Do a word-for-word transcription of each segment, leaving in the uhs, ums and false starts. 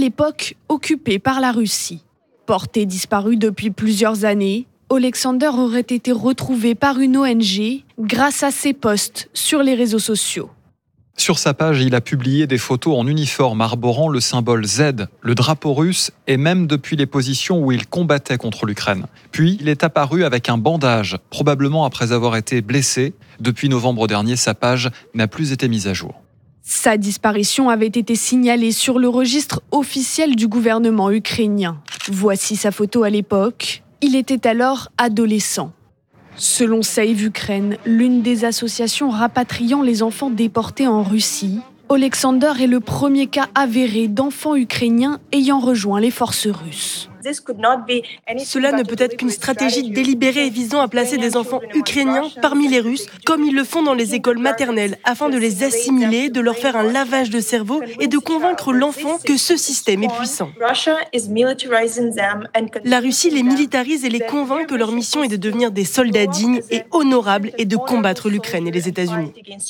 l'époque occupée par la Russie. Porté disparu depuis plusieurs années, Oleksandr aurait été retrouvé par une O N G grâce à ses posts sur les réseaux sociaux. Sur sa page, il a publié des photos en uniforme arborant le symbole Z, le drapeau russe, et même depuis les positions où il combattait contre l'Ukraine. Puis, il est apparu avec un bandage, probablement après avoir été blessé. Depuis novembre dernier, sa page n'a plus été mise à jour. Sa disparition avait été signalée sur le registre officiel du gouvernement ukrainien. Voici sa photo à l'époque. Il était alors adolescent. Selon Save Ukraine, l'une des associations rapatriant les enfants déportés en Russie, Oleksandr est le premier cas avéré d'enfants ukrainiens ayant rejoint les forces russes. Cela ne peut être qu'une stratégie délibérée visant à placer des enfants ukrainiens parmi les Russes, comme ils le font dans les écoles maternelles, afin de les assimiler, de leur faire un lavage de cerveau et de convaincre l'enfant que ce système est puissant. La Russie les militarise et les convainc que leur mission est de devenir des soldats dignes et honorables et de combattre l'Ukraine et les États-Unis.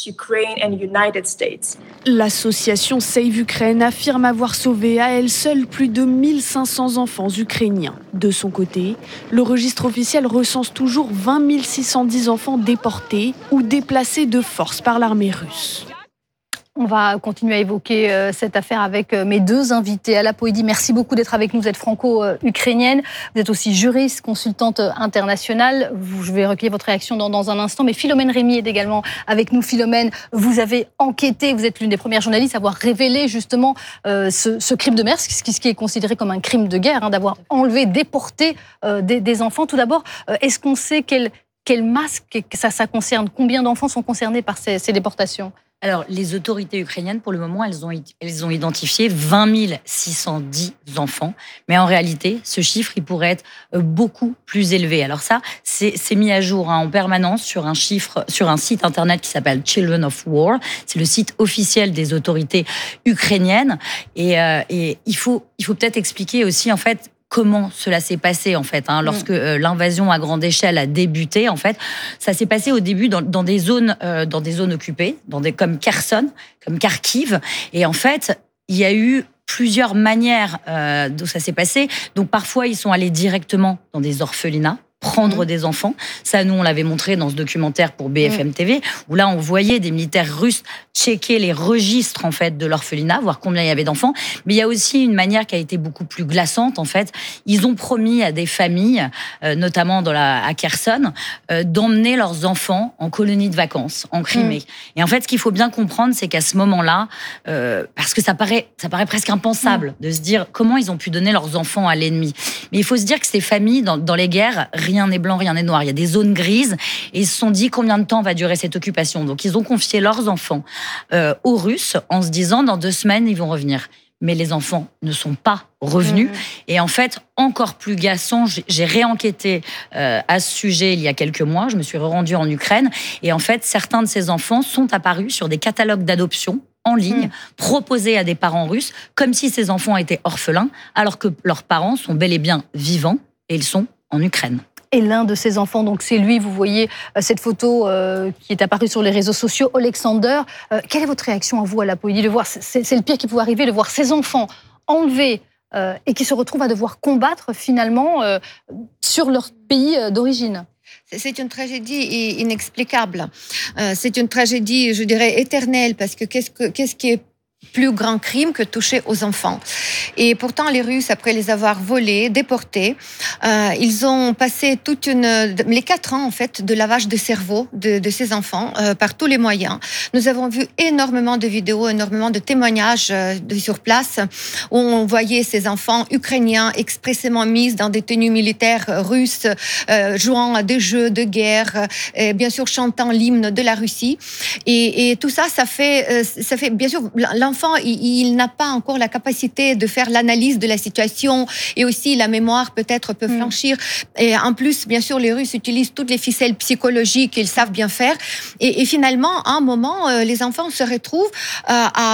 L'association Save Ukraine affirme avoir sauvé à elle seule plus de mille cinq cents enfants ukrainiens. De son côté, le registre officiel recense toujours vingt mille six cent dix enfants déportés ou déplacés de force par l'armée russe. On va continuer à évoquer euh, cette affaire avec euh, mes deux invités. Ala Poidi, merci beaucoup d'être avec nous. Vous êtes franco-ukrainienne. Vous êtes aussi juriste, consultante internationale. Vous, je vais recueillir votre réaction dans, dans un instant. Mais Philomène Rémy est également avec nous. Philomène, vous avez enquêté. Vous êtes l'une des premières journalistes à avoir révélé justement euh, ce, ce crime de mer, ce qui, ce qui est considéré comme un crime de guerre, hein, d'avoir enlevé, déporté euh, des, des enfants. Tout d'abord, euh, est-ce qu'on sait quel, quel masque ça, ça concerne? Combien d'enfants sont concernés par ces, ces déportations? Alors, les autorités ukrainiennes, pour le moment, elles ont, elles ont identifié vingt mille six cent dix enfants. Mais en réalité, ce chiffre, il pourrait être beaucoup plus élevé. Alors ça, c'est, c'est mis à jour hein, en permanence sur un chiffre, sur un site internet qui s'appelle Children of War. C'est le site officiel des autorités ukrainiennes. Et, euh, et il faut, il faut peut-être expliquer aussi, en fait, comment cela s'est passé en fait hein, lorsque euh, l'invasion à grande échelle a débuté en fait ça s'est passé au début dans, dans des zones euh, dans des zones occupées dans des comme Kherson comme Kharkiv et en fait il y a eu plusieurs manières euh, dont ça s'est passé. Donc parfois ils sont allés directement dans des orphelinats prendre mmh. des enfants. Ça, nous, on l'avait montré dans ce documentaire pour B F M T V, où là, on voyait des militaires russes checker les registres, en fait, de l'orphelinat, voir combien il y avait d'enfants. Mais il y a aussi une manière qui a été beaucoup plus glaçante, en fait. Ils ont promis à des familles, euh, notamment dans la, à Kherson, euh, d'emmener leurs enfants en colonie de vacances, en Crimée. Mmh. Et en fait, ce qu'il faut bien comprendre, c'est qu'à ce moment-là, euh, parce que ça paraît, ça paraît presque impensable mmh. de se dire comment ils ont pu donner leurs enfants à l'ennemi. Mais il faut se dire que ces familles, dans, dans les guerres, rien n'est blanc, rien n'est noir. Il y a des zones grises et ils se sont dit combien de temps va durer cette occupation. Donc, ils ont confié leurs enfants euh, aux Russes en se disant dans deux semaines, ils vont revenir. Mais les enfants ne sont pas revenus. Mmh. Et en fait, encore plus glaçant, j'ai réenquêté euh, à ce sujet il y a quelques mois. Je me suis rendue en Ukraine. Et en fait, certains de ces enfants sont apparus sur des catalogues d'adoption en ligne, mmh. proposés à des parents russes, comme si ces enfants étaient orphelins, alors que leurs parents sont bel et bien vivants et ils sont en Ukraine. Et l'un de ses enfants, donc c'est lui, vous voyez euh, cette photo euh, qui est apparue sur les réseaux sociaux, Oleksandr. Euh, quelle est votre réaction à vous, Ala Poidi, de voir, c'est, c'est le pire qui pouvait arriver, de voir ses enfants enlevés euh, et qui se retrouvent à devoir combattre finalement euh, sur leur pays d'origine? C'est une tragédie inexplicable. Euh, c'est une tragédie, je dirais, éternelle, parce que qu'est-ce, que, qu'est-ce qui est plus grand crime que toucher aux enfants. Et pourtant, les Russes, après les avoir volés, déportés, euh, ils ont passé toute une, les quatre ans, en fait, de lavage de cerveau de, de ces enfants euh, par tous les moyens. Nous avons vu énormément de vidéos, énormément de témoignages euh, de, sur place où on voyait ces enfants ukrainiens expressément mis dans des tenues militaires russes, euh, jouant à des jeux de guerre, et bien sûr chantant l'hymne de la Russie. Et, et tout ça, ça fait, euh, ça fait, bien sûr, l'enfant, il, il n'a pas encore la capacité de faire l'analyse de la situation et aussi la mémoire peut-être peut flanchir. Mmh. Et en plus, bien sûr, les Russes utilisent toutes les ficelles psychologiques qu'ils savent bien faire. Et, et finalement, à un moment, euh, les enfants se retrouvent euh, à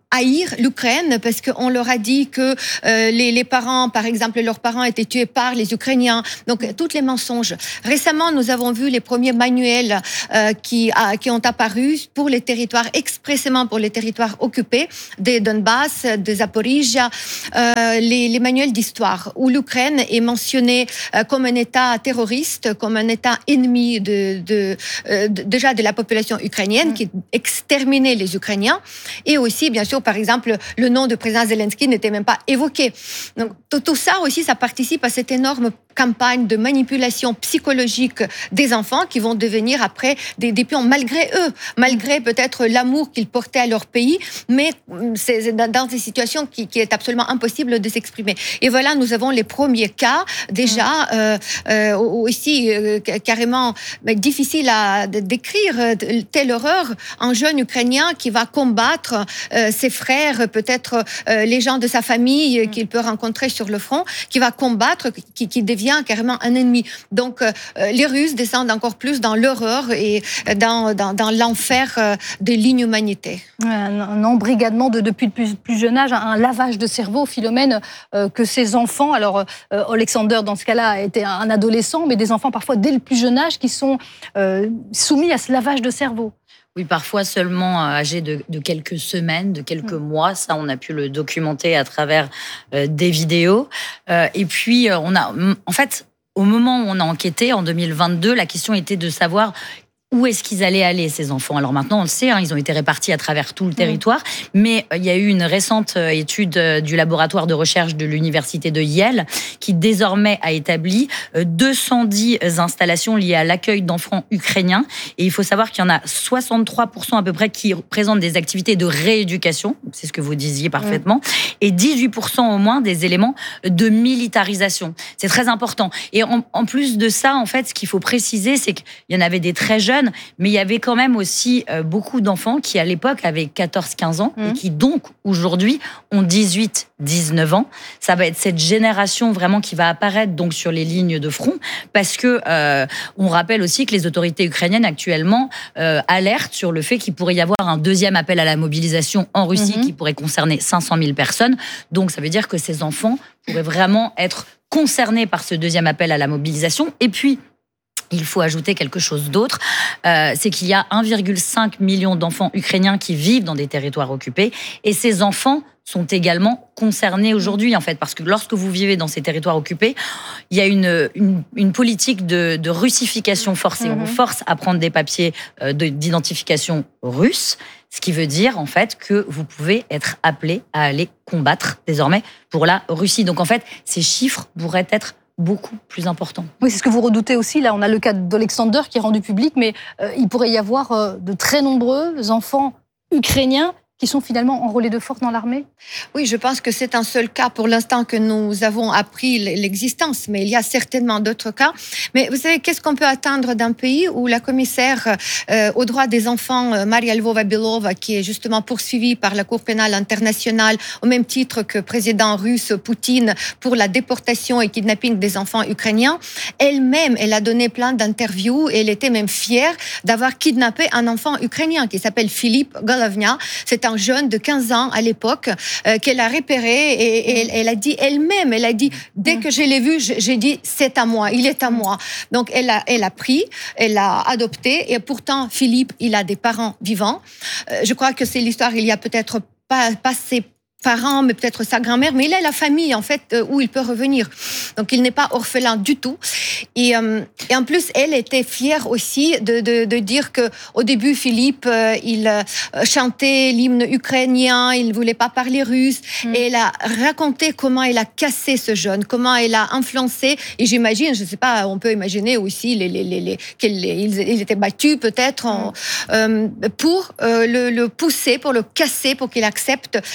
haïr l'Ukraine parce qu'on leur a dit que euh, les, les parents, par exemple, leurs parents étaient tués par les Ukrainiens. Donc, tous les mensonges. Récemment, nous avons vu les premiers manuels euh, qui, a, qui ont apparu pour les territoires, expressément pour les territoires occupés, des Donbass, des Zaporizhia, euh, les, les manuels d'histoire, où l'Ukraine est mentionnée euh, comme un État terroriste, comme un État ennemi de, de, euh, de, déjà de la population ukrainienne, mmh. qui exterminait les Ukrainiens, et aussi, bien sûr, par exemple, le nom du président Zelensky n'était même pas évoqué. Donc, tout, tout ça aussi, ça participe à cette énorme campagne de manipulation psychologique des enfants qui vont devenir après des, des pions, malgré eux, malgré peut-être l'amour qu'ils portaient à leur pays, mais c'est dans des situations qui, qui est absolument impossible de s'exprimer. Et voilà, nous avons les premiers cas, déjà, euh, euh, aussi euh, carrément difficile à décrire, telle horreur, un jeune Ukrainien qui va combattre euh, ses frères, peut-être euh, les gens de sa famille qu'il peut rencontrer sur le front, qui va combattre, qui, qui devient carrément un ennemi. Donc, euh, les Russes descendent encore plus dans l'horreur et dans, dans, dans l'enfer euh, de l'inhumanité. Un, un embrigadement de, depuis le plus, plus jeune âge, un lavage de cerveau, Philomène, euh, que ces enfants, alors euh, Alexander dans ce cas-là était un, un adolescent, mais des enfants parfois dès le plus jeune âge qui sont euh, soumis à ce lavage de cerveau. Oui, parfois seulement âgés de, de quelques semaines, de quelques mmh. mois. Ça, on a pu le documenter à travers euh, des vidéos. Euh, et puis, on a, en fait, au moment où on a enquêté, en deux mille vingt-deux, la question était de savoir où est-ce qu'ils allaient aller, ces enfants. Alors maintenant, on le sait, hein, ils ont été répartis à travers tout le territoire, mmh. mais il y a eu une récente étude du laboratoire de recherche de l'université de Yale qui désormais a établi deux cent dix installations liées à l'accueil d'enfants ukrainiens. Et il faut savoir qu'il y en a soixante-trois pour cent à peu près qui présentent des activités de rééducation, c'est ce que vous disiez parfaitement, mmh. et dix-huit pour cent au moins des éléments de militarisation. C'est très important. Et en, en plus de ça, en fait, ce qu'il faut préciser, c'est qu'il y en avait des très jeunes, mais il y avait quand même aussi euh, beaucoup d'enfants qui, à l'époque, avaient quatorze quinze ans mmh. et qui, donc, aujourd'hui, ont dix-huit dix-neuf ans. Ça va être cette génération vraiment qui va apparaître donc sur les lignes de front parce que euh, on rappelle aussi que les autorités ukrainiennes, actuellement, euh, alertent sur le fait qu'il pourrait y avoir un deuxième appel à la mobilisation en Russie mmh. qui pourrait concerner cinq cent mille personnes. Donc, ça veut dire que ces enfants pourraient vraiment être concernés par ce deuxième appel à la mobilisation. Et puis, il faut ajouter quelque chose d'autre, euh, c'est qu'il y a un virgule cinq million d'enfants ukrainiens qui vivent dans des territoires occupés et ces enfants sont également concernés aujourd'hui, en fait, parce que lorsque vous vivez dans ces territoires occupés, il y a une, une, une politique de, de russification forcée. Mmh. On vous force à prendre des papiers euh, de, d'identification russe, ce qui veut dire, en fait, que vous pouvez être appelé à aller combattre désormais pour la Russie. Donc, en fait, ces chiffres pourraient être beaucoup plus important. Oui, c'est ce que vous redoutez aussi. Là, on a le cas d'Alexander qui est rendu public, mais euh, il pourrait y avoir euh, de très nombreux enfants ukrainiens qui sont finalement enrôlés de force dans l'armée? Oui, je pense que c'est un seul cas pour l'instant que nous avons appris l'existence, mais il y a certainement d'autres cas. Mais vous savez, qu'est-ce qu'on peut attendre d'un pays où la commissaire euh, aux droits des enfants, Maria Lvova-Belova, qui est justement poursuivie par la Cour pénale internationale au même titre que le président russe Poutine pour la déportation et kidnapping des enfants ukrainiens, elle-même, elle a donné plein d'interviews et elle était même fière d'avoir kidnappé un enfant ukrainien qui s'appelle Philippe Golovnia. C'est un jeune de quinze ans à l'époque euh, qu'elle a repéré et, et elle, elle a dit elle-même, elle a dit dès que je l'ai vu, j'ai dit c'est à moi, il est à moi. Donc elle a, elle a pris, elle l'a adopté et pourtant Philippe, il a des parents vivants. Euh, je crois que c'est l'histoire, il y a peut-être pas, pas ses parents, mais peut-être sa grand-mère, mais il a la famille en fait où il peut revenir. Donc il n'est pas orphelin du tout. Et, euh, et en plus, elle était fière aussi de, de, de dire que au début, Philippe, euh, il euh, chantait l'hymne ukrainien, il ne voulait pas parler russe. Mm. Et elle a raconté comment elle a cassé ce jeune, comment elle a influencé. Et j'imagine, je ne sais pas, on peut imaginer aussi les, les, les, les, qu'ils ils étaient battus peut-être en, mm. euh, pour euh, le, le pousser, pour le casser, pour qu'il accepte cette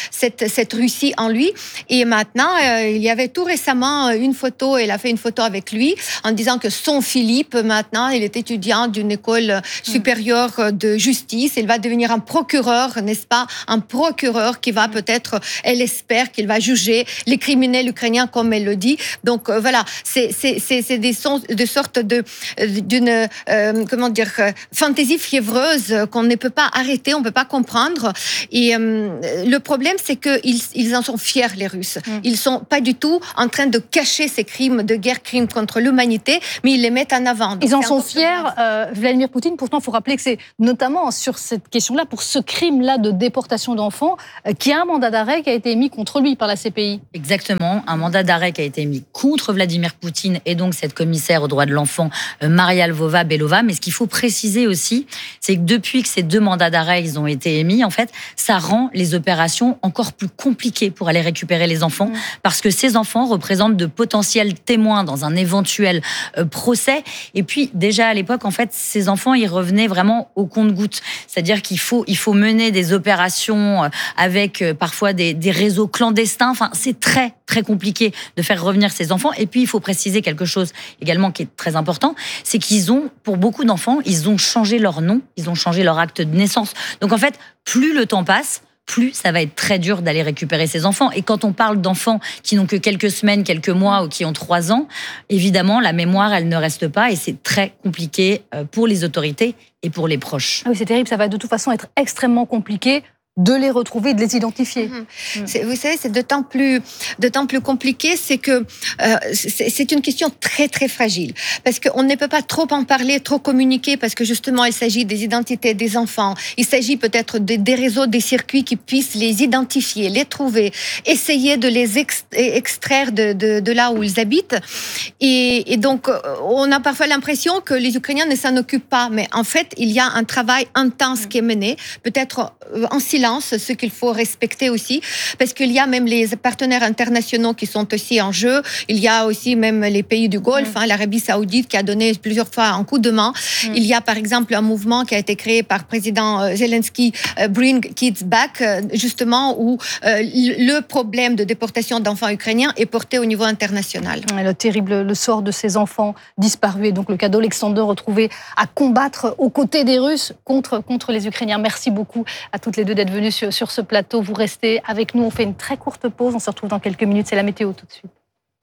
cette Russie en lui. Et maintenant, euh, il y avait tout récemment une photo, elle a fait une photo avec lui en disant que son Philippe, maintenant, il est étudiant d'une école supérieure de justice. Il va devenir un procureur, n'est-ce pas? Un procureur qui va peut-être, elle espère qu'il va juger les criminels ukrainiens comme elle le dit. Donc euh, voilà, c'est, c'est, c'est, c'est des, sons, de sortes de, d'une, euh, comment dire, fantaisie fiévreuse qu'on ne peut pas arrêter, on ne peut pas comprendre. Et euh, le problème, c'est qu'ils ils en sont fiers, les Russes. Mm. Ils ne sont pas du tout en train de cacher ces crimes de guerre, crimes contre l'humanité, mais ils les mettent en avant. Donc ils en sont fiers, euh, Vladimir Poutine. Pourtant, il faut rappeler que c'est notamment sur cette question-là, pour ce crime-là de déportation d'enfants, euh, qu'il y a un mandat d'arrêt qui a été émis contre lui par la C P I. Exactement, un mandat d'arrêt qui a été émis contre Vladimir Poutine et donc cette commissaire aux droits de l'enfant, euh, Maria Lvova-Belova. Mais ce qu'il faut préciser aussi, c'est que depuis que ces deux mandats d'arrêt ils ont été émis, en fait, ça rend les opérations encore plus compliquées pour aller récupérer les enfants, mmh. parce que ces enfants représentent de potentiels témoins dans un éventuel euh, procès. Et puis, déjà à l'époque, en fait, ces enfants, ils revenaient vraiment au compte-gouttes. C'est-à-dire qu'il faut, il faut mener des opérations avec euh, parfois des, des réseaux clandestins. Enfin, c'est très, très compliqué de faire revenir ces enfants. Et puis, il faut préciser quelque chose également qui est très important, c'est qu'ils ont, pour beaucoup d'enfants, ils ont changé leur nom, ils ont changé leur acte de naissance. Donc, en fait, plus le temps passe, plus ça va être très dur d'aller récupérer ces enfants. Et quand on parle d'enfants qui n'ont que quelques semaines, quelques mois ou qui ont trois ans, évidemment, la mémoire, elle ne reste pas et c'est très compliqué pour les autorités et pour les proches. Ah oui, c'est terrible, ça va de toute façon être extrêmement compliqué de les retrouver, de les identifier. Mmh. C'est, vous savez, c'est d'autant plus, d'autant plus compliqué, c'est que euh, c'est, c'est une question très, très fragile. Parce qu'on ne peut pas trop en parler, trop communiquer, parce que justement, il s'agit des identités des enfants. Il s'agit peut-être de, des réseaux, des circuits qui puissent les identifier, les trouver, essayer de les ex, extraire de, de, de là où ils habitent. Et, et donc, on a parfois l'impression que les Ukrainiens ne s'en occupent pas. Mais en fait, il y a un travail intense qui est mené, peut-être en silence, ce qu'il faut respecter aussi, parce qu'il y a même les partenaires internationaux qui sont aussi en jeu. Il y a aussi même les pays du Golfe, mmh. hein, l'Arabie Saoudite qui a donné plusieurs fois un coup de main. Mmh. Il y a par exemple un mouvement qui a été créé par le président Zelensky, euh, Bring Kids Back, euh, justement où euh, le problème de déportation d'enfants ukrainiens est porté au niveau international. Le terrible le sort de ces enfants disparus et donc le cas d'Alexander retrouvé à combattre aux côtés des Russes contre, contre les Ukrainiens. Merci beaucoup à toutes les deux d'être venues sur, sur ce plateau. Vous restez avec nous, on fait une très courte pause, on se retrouve dans quelques minutes, c'est la météo tout de suite.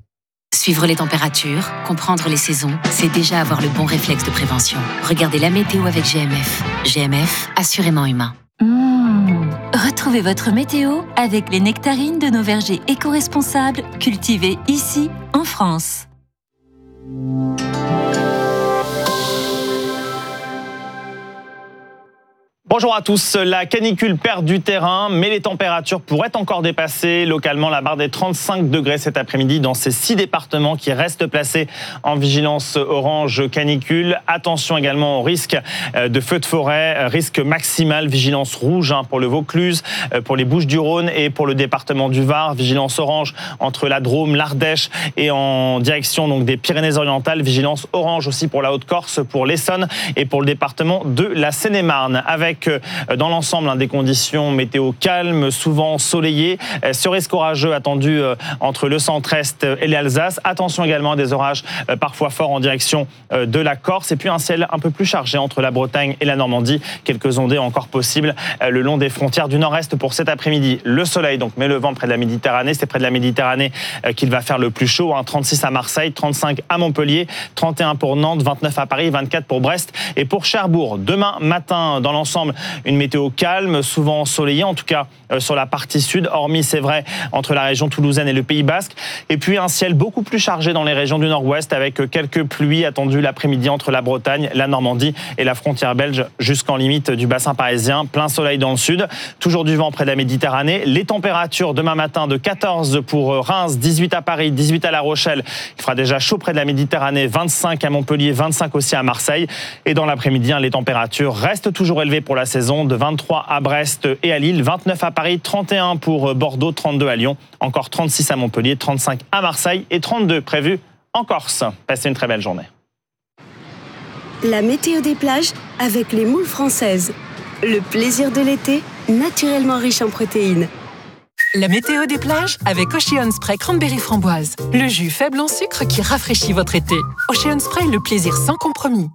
Suivre les températures, comprendre les saisons, c'est déjà avoir le bon réflexe de prévention. Regardez la météo avec G M F. G M F, assurément humain. Mmh. Retrouvez votre météo avec les nectarines de nos vergers éco-responsables cultivés ici en France. Bonjour à tous. La canicule perd du terrain, mais les températures pourraient encore dépasser localement la barre des trente-cinq degrés cet après-midi dans ces six départements qui restent placés en vigilance orange canicule. Attention également au risque de feux de forêt, risque maximal, vigilance rouge pour le Vaucluse, pour les Bouches-du-Rhône et pour le département du Var. Vigilance orange entre la Drôme, l'Ardèche et en direction donc des Pyrénées-Orientales. Vigilance orange aussi pour la Haute-Corse, pour l'Essonne et pour le département de la Seine-et-Marne. Avec dans l'ensemble des conditions météo calmes, souvent ensoleillées. Ce risque orageux attendu entre le centre-est et l'Alsace. Attention également à des orages parfois forts en direction de la Corse. Et puis un ciel un peu plus chargé entre la Bretagne et la Normandie. Quelques ondées encore possibles le long des frontières du nord-est pour cet après-midi. Le soleil donc met le vent près de la Méditerranée. C'est près de la Méditerranée qu'il va faire le plus chaud. trente-six à Marseille, trente-cinq à Montpellier, trente et un pour Nantes, vingt-neuf à Paris, vingt-quatre pour Brest et pour Cherbourg. Demain matin, dans l'ensemble, une météo calme, souvent ensoleillée, en tout cas euh, sur la partie sud, hormis, c'est vrai, entre la région toulousaine et le Pays Basque. Et puis un ciel beaucoup plus chargé dans les régions du nord-ouest, avec quelques pluies attendues l'après-midi entre la Bretagne, la Normandie et la frontière belge, jusqu'en limite du bassin parisien. Plein soleil dans le sud, toujours du vent près de la Méditerranée. Les températures demain matin de quatorze pour Reims, dix-huit à Paris, dix-huit à La Rochelle. Il fera déjà chaud près de la Méditerranée, vingt-cinq à Montpellier, vingt-cinq aussi à Marseille. Et dans l'après-midi, les températures restent toujours élevées pour la saison. De vingt-trois à Brest et à Lille, vingt-neuf à Paris, trente et un pour Bordeaux, trente-deux à Lyon, encore trente-six à Montpellier, trente-cinq à Marseille et trente-deux prévus en Corse. Passez une très belle journée. La météo des plages avec les moules françaises. Le plaisir de l'été, naturellement riche en protéines. La météo des plages avec Ocean Spray Cranberry Framboise. Le jus faible en sucre qui rafraîchit votre été. Ocean Spray, le plaisir sans compromis.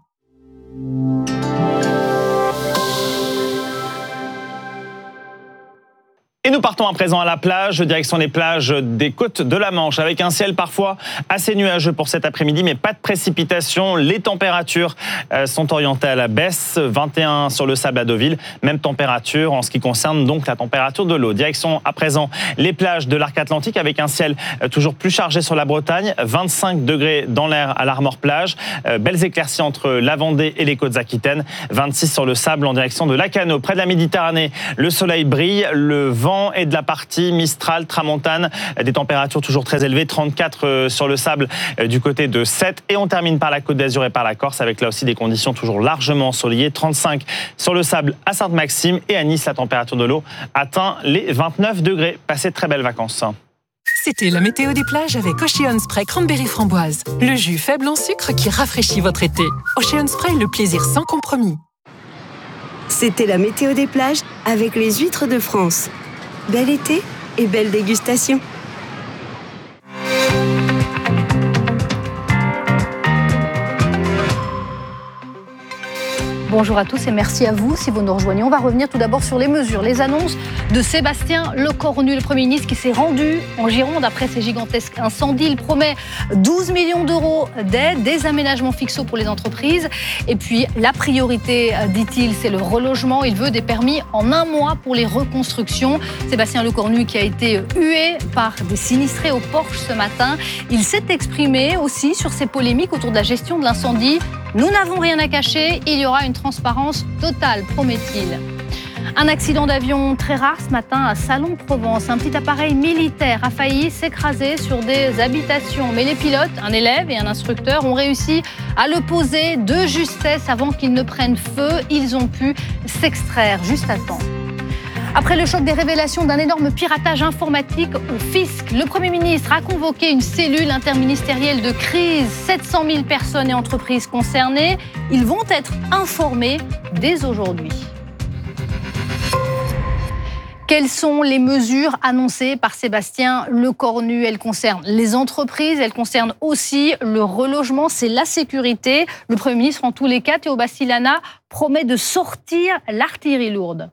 Et nous partons à présent à la plage, direction les plages des côtes de la Manche, avec un ciel parfois assez nuageux pour cet après-midi, mais pas de précipitations. Les températures sont orientées à la baisse, vingt et un sur le sable à Deauville, même température en ce qui concerne donc la température de l'eau. Direction à présent les plages de l'arc atlantique, avec un ciel toujours plus chargé sur la Bretagne, vingt-cinq degrés dans l'air à l'Armor plage, belles éclaircies entre la Vendée et les côtes aquitaines, vingt-six sur le sable en direction de Lacanau. Près de la Méditerranée, le soleil brille, le vent et de la partie Mistral, Tramontane, des températures toujours très élevées, trente-quatre sur le sable du côté de Sète, et on termine par la Côte d'Azur et par la Corse avec là aussi des conditions toujours largement ensoleillées, trente-cinq sur le sable à Sainte-Maxime, et à Nice la température de l'eau atteint les vingt-neuf degrés. Passez de très belles vacances. C'était la météo des plages avec Ocean Spray Cranberry Framboise, le jus faible en sucre qui rafraîchit votre été. Ocean Spray, le plaisir sans compromis. C'était la météo des plages avec les huîtres de France. Bel été et belle dégustation. Bonjour à tous et merci à vous si vous nous rejoignez. On va revenir tout d'abord sur les mesures, les annonces de Sébastien Lecornu, le Premier ministre qui s'est rendu en Gironde après ces gigantesques incendies. Il promet douze millions d'euros d'aide, des aménagements fixaux pour les entreprises. Et puis la priorité, dit-il, c'est le relogement. Il veut des permis en un mois pour les reconstructions. Sébastien Lecornu qui a été hué par des sinistrés au Porche ce matin. Il s'est exprimé aussi sur ces polémiques autour de la gestion de l'incendie. Nous n'avons rien à cacher, il y aura une transparence totale, promet-il. Un accident d'avion très rare ce matin à Salon-de-Provence. Un petit appareil militaire a failli s'écraser sur des habitations. Mais les pilotes, un élève et un instructeur, ont réussi à le poser de justesse avant qu'il ne prenne feu. Ils ont pu s'extraire juste à temps. Après le choc des révélations d'un énorme piratage informatique au fisc, le Premier ministre a convoqué une cellule interministérielle de crise. sept cent mille personnes et entreprises concernées. Ils vont être informés dès aujourd'hui. Quelles sont les mesures annoncées par Sébastien Lecornu? Elles concernent les entreprises, elles concernent aussi le relogement, c'est la sécurité. Le Premier ministre, en tous les cas, Théo Bassilana, promet de sortir l'artillerie lourde.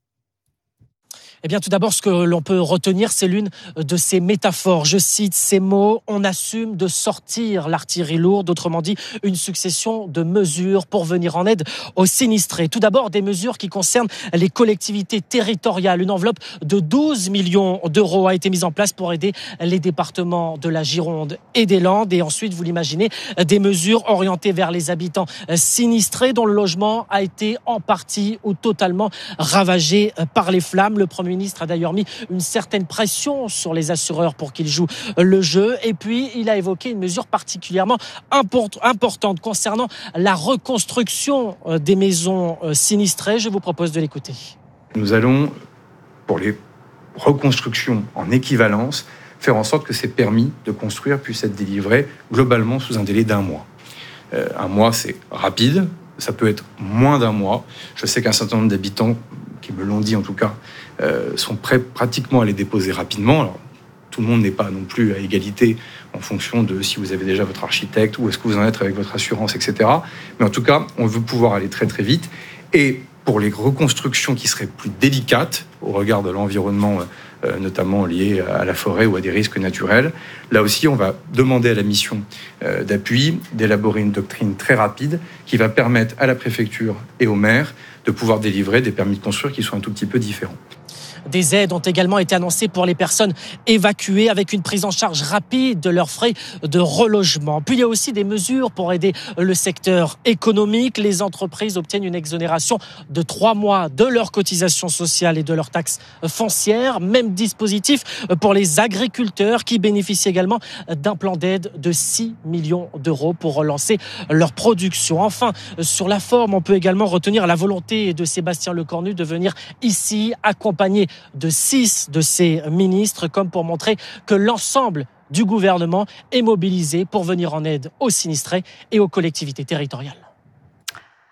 Eh bien, tout d'abord, ce que l'on peut retenir, c'est l'une de ces métaphores. Je cite ces mots: on assume de sortir l'artillerie lourde. Autrement dit, une succession de mesures pour venir en aide aux sinistrés. Tout d'abord, des mesures qui concernent les collectivités territoriales. Une enveloppe de douze millions d'euros a été mise en place pour aider les départements de la Gironde et des Landes. Et ensuite, vous l'imaginez, des mesures orientées vers les habitants sinistrés dont le logement a été en partie ou totalement ravagé par les flammes. Le Premier ministre a d'ailleurs mis une certaine pression sur les assureurs pour qu'ils jouent le jeu. Et puis, il a évoqué une mesure particulièrement importante concernant la reconstruction des maisons sinistrées. Je vous propose de l'écouter. Nous allons, pour les reconstructions en équivalence, faire en sorte que ces permis de construire puissent être délivrés globalement sous un délai d'un mois. Euh, un mois, c'est rapide. Ça peut être moins d'un mois. Je sais qu'un certain nombre d'habitants, qui me l'ont dit en tout cas, euh, sont prêts pratiquement à les déposer rapidement. Alors, tout le monde n'est pas non plus à égalité en fonction de si vous avez déjà votre architecte, où est-ce que vous en êtes avec votre assurance, et cetera. Mais en tout cas, on veut pouvoir aller très très vite. Et pour les reconstructions qui seraient plus délicates au regard de l'environnement, euh, notamment lié à la forêt ou à des risques naturels, là aussi, on va demander à la mission euh, d'appui d'élaborer une doctrine très rapide qui va permettre à la préfecture et au maire de pouvoir délivrer des permis de construire qui soient un tout petit peu différents. Des aides ont également été annoncées pour les personnes évacuées avec une prise en charge rapide de leurs frais de relogement. Puis il y a aussi des mesures pour aider le secteur économique. Les entreprises obtiennent une exonération de trois mois de leurs cotisations sociales et de leurs taxes foncières. Même dispositif pour les agriculteurs qui bénéficient également d'un plan d'aide de six millions d'euros pour relancer leur production. Enfin, sur la forme, on peut également retenir la volonté de Sébastien Lecornu de venir ici accompagner de six de ses ministres, comme pour montrer que l'ensemble du gouvernement est mobilisé pour venir en aide aux sinistrés et aux collectivités territoriales.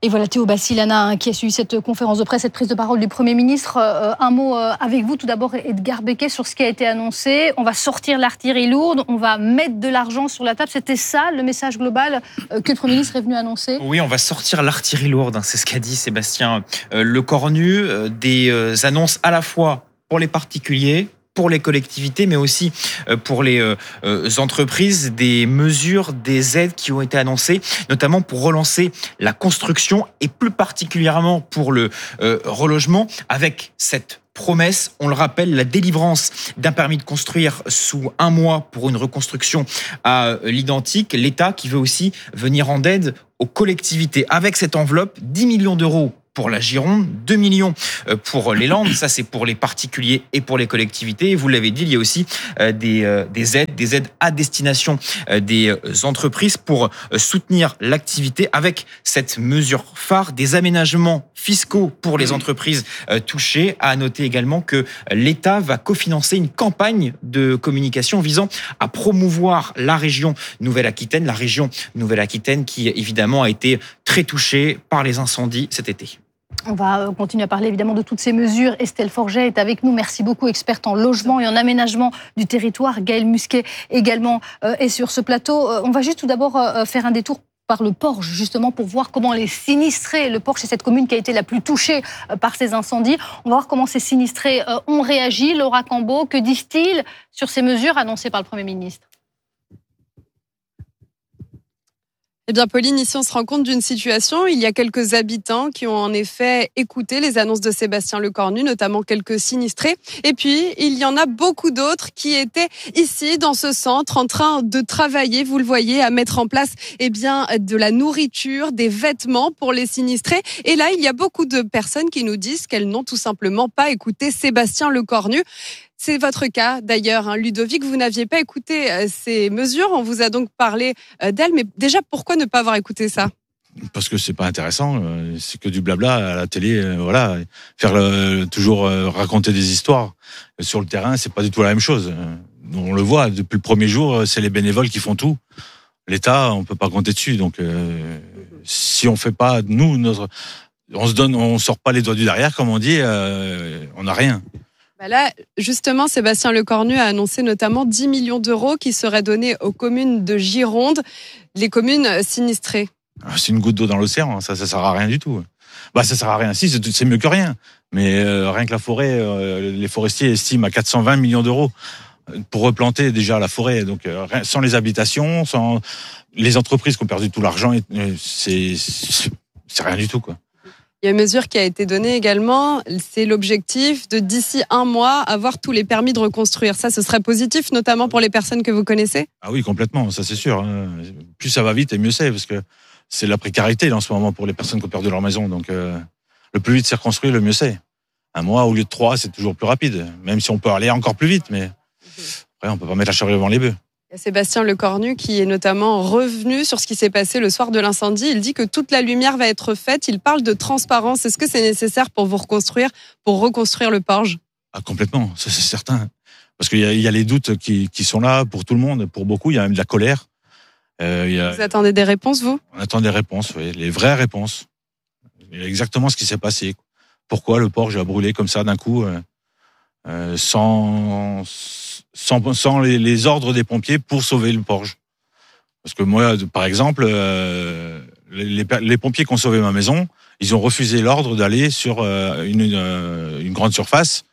Et voilà Théo Bassilana hein, qui a suivi cette conférence de presse, cette prise de parole du Premier ministre. Euh, un mot euh, avec vous tout d'abord, Edgar Becquet, sur ce qui a été annoncé. On va sortir l'artillerie lourde, on va mettre de l'argent sur la table. C'était ça le message global euh, que le Premier ministre est venu annoncer? Oui, on va sortir l'artillerie lourde, hein, c'est ce qu'a dit Sébastien euh, Lecornu. Euh, des euh, annonces à la fois pour les particuliers, pour les collectivités, mais aussi pour les entreprises, des mesures, des aides qui ont été annoncées, notamment pour relancer la construction et plus particulièrement pour le relogement, avec cette promesse, on le rappelle, la délivrance d'un permis de construire sous un mois pour une reconstruction à l'identique. L'État qui veut aussi venir en aide aux collectivités. Avec cette enveloppe, dix millions d'euros pour la Gironde, deux millions pour les Landes, ça c'est pour les particuliers et pour les collectivités. Et vous l'avez dit, il y a aussi des, des aides, des aides à destination des entreprises pour soutenir l'activité avec cette mesure phare, des aménagements fiscaux pour les entreprises touchées. À noter également que l'État va cofinancer une campagne de communication visant à promouvoir la région Nouvelle-Aquitaine, la région Nouvelle-Aquitaine qui évidemment a été très touchée par les incendies cet été. On va continuer à parler évidemment de toutes ces mesures. Estelle Forget est avec nous. Merci beaucoup, experte en logement et en aménagement du territoire. Gaël Musquet également euh, est sur ce plateau. Euh, on va juste tout d'abord euh, faire un détour par le Porge, justement, pour voir comment les sinistrés, le Porge, c'est cette commune qui a été la plus touchée euh, par ces incendies. On va voir comment ces sinistrés euh, ont réagi. Laura Cambeau, que disent-ils sur ces mesures annoncées par le Premier ministre ? Eh bien, Pauline, ici, on se rend compte d'une situation. Il y a quelques habitants qui ont en effet écouté les annonces de Sébastien Lecornu, notamment quelques sinistrés. Et puis, il y en a beaucoup d'autres qui étaient ici, dans ce centre, en train de travailler, vous le voyez, à mettre en place eh bien, de la nourriture, des vêtements pour les sinistrés. Et là, il y a beaucoup de personnes qui nous disent qu'elles n'ont tout simplement pas écouté Sébastien Lecornu. C'est votre cas d'ailleurs, hein, Ludovic, vous n'aviez pas écouté euh, ces mesures, on vous a donc parlé euh, d'elles, mais déjà pourquoi ne pas avoir écouté ça ? Parce que c'est pas intéressant, euh, c'est que du blabla à la télé, euh, voilà, faire le, toujours euh, raconter des histoires. Sur le terrain, c'est pas du tout la même chose. On le voit, depuis le premier jour, c'est les bénévoles qui font tout. L'État, on peut pas compter dessus, donc euh, si on fait pas, nous, notre, on se donne, on sort pas les doigts du derrière, comme on dit, euh, on n'a rien. Là, justement, Sébastien Lecornu a annoncé notamment dix millions d'euros qui seraient donnés aux communes de Gironde, les communes sinistrées. C'est une goutte d'eau dans l'océan, ça, ça sert à rien du tout. Bah, ça sert à rien. Si, c'est, c'est mieux que rien. Mais euh, rien que la forêt, euh, les forestiers estiment à quatre cent vingt millions d'euros pour replanter déjà la forêt. Donc, euh, sans les habitations, sans les entreprises qui ont perdu tout l'argent, c'est, c'est, c'est rien du tout, quoi. Il y a une mesure qui a été donnée également, c'est l'objectif de d'ici un mois avoir tous les permis de reconstruire. Ça, ce serait positif, notamment pour les personnes que vous connaissez ? Ah oui, complètement, ça c'est sûr. Plus ça va vite et mieux c'est, parce que c'est la précarité en ce moment pour les personnes qui ont perdu leur maison. Donc euh, le plus vite c'est reconstruit, le mieux c'est. Un mois au lieu de trois, c'est toujours plus rapide, même si on peut aller encore plus vite, mais après on peut pas mettre la charrue devant les bœufs. Il y a Sébastien Lecornu qui est notamment revenu sur ce qui s'est passé le soir de l'incendie. Il dit que toute la lumière va être faite. Il parle de transparence. Est-ce que c'est nécessaire pour vous reconstruire, pour reconstruire le Porge ? Ah, complètement, ça c'est certain. Parce qu'il y a, il y a les doutes qui, qui sont là pour tout le monde, pour beaucoup. Il y a même de la colère. Euh, il y a... Vous attendez des réponses, vous ? On attend des réponses, oui, les vraies réponses. Exactement ce qui s'est passé. Pourquoi le Porge a brûlé comme ça d'un coup, euh, euh, sans... sans, sans les, les ordres des pompiers pour sauver le Porge. Parce que moi, par exemple, euh, les, les pompiers qui ont sauvé ma maison, ils ont refusé l'ordre d'aller sur euh, une, une, une grande surface.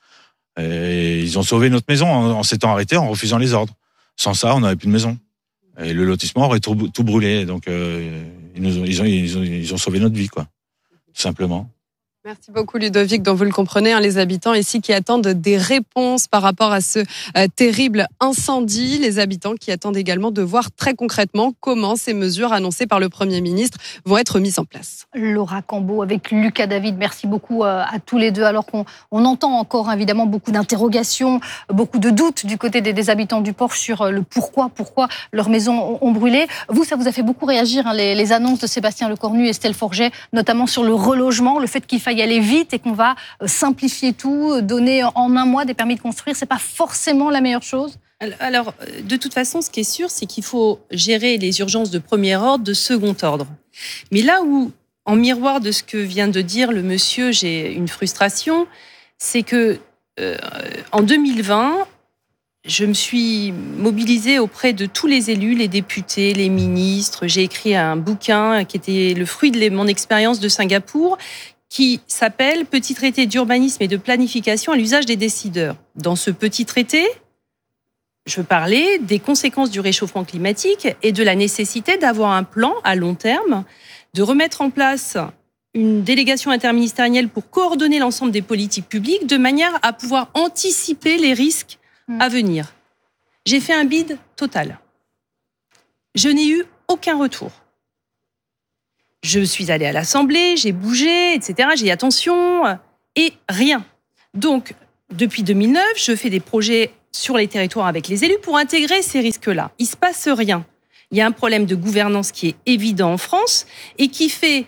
Et ils ont sauvé notre maison en, en s'étant arrêtés, en refusant les ordres. Sans ça, on n'avait plus de maison. Et le lotissement aurait tout, tout brûlé. Donc, euh, ils, nous ont, ils, ont, ils, ont, ils ont sauvé notre vie, quoi. Tout simplement. Merci beaucoup Ludovic, dont vous le comprenez, hein, les habitants ici qui attendent des réponses par rapport à ce euh, terrible incendie. Les habitants qui attendent également de voir très concrètement comment ces mesures annoncées par le Premier ministre vont être mises en place. Laura Cambeau avec Lucas David, merci beaucoup euh, à tous les deux. Alors qu'on on entend encore évidemment beaucoup d'interrogations, beaucoup de doutes du côté des, des habitants du Porge sur euh, le pourquoi, pourquoi leurs maisons ont, ont brûlé. Vous, ça vous a fait beaucoup réagir, hein, les, les annonces de Sébastien Lecornu et Estelle Forget, notamment sur le relogement, le fait qu'il faille y aller vite et qu'on va simplifier tout, donner en un mois des permis de construire, c'est pas forcément la meilleure chose ? Alors, de toute façon, ce qui est sûr, c'est qu'il faut gérer les urgences de premier ordre, de second ordre. Mais là où, en miroir de ce que vient de dire le monsieur, j'ai une frustration, c'est que euh, en deux mille vingt, je me suis mobilisée auprès de tous les élus, les députés, les ministres. J'ai écrit un bouquin qui était le fruit de mon expérience de Singapour, qui s'appelle « Petit traité d'urbanisme et de planification à l'usage des décideurs ». Dans ce petit traité, je parlais des conséquences du réchauffement climatique et de la nécessité d'avoir un plan à long terme, de remettre en place une délégation interministérielle pour coordonner l'ensemble des politiques publiques de manière à pouvoir anticiper les risques à venir. J'ai fait un bide total. Je n'ai eu aucun retour. Je suis allée à l'Assemblée, j'ai bougé, et cetera. J'ai dit attention, et rien. Donc, depuis deux mille neuf, je fais des projets sur les territoires avec les élus pour intégrer ces risques-là. Il ne se passe rien. Il y a un problème de gouvernance qui est évident en France et qui fait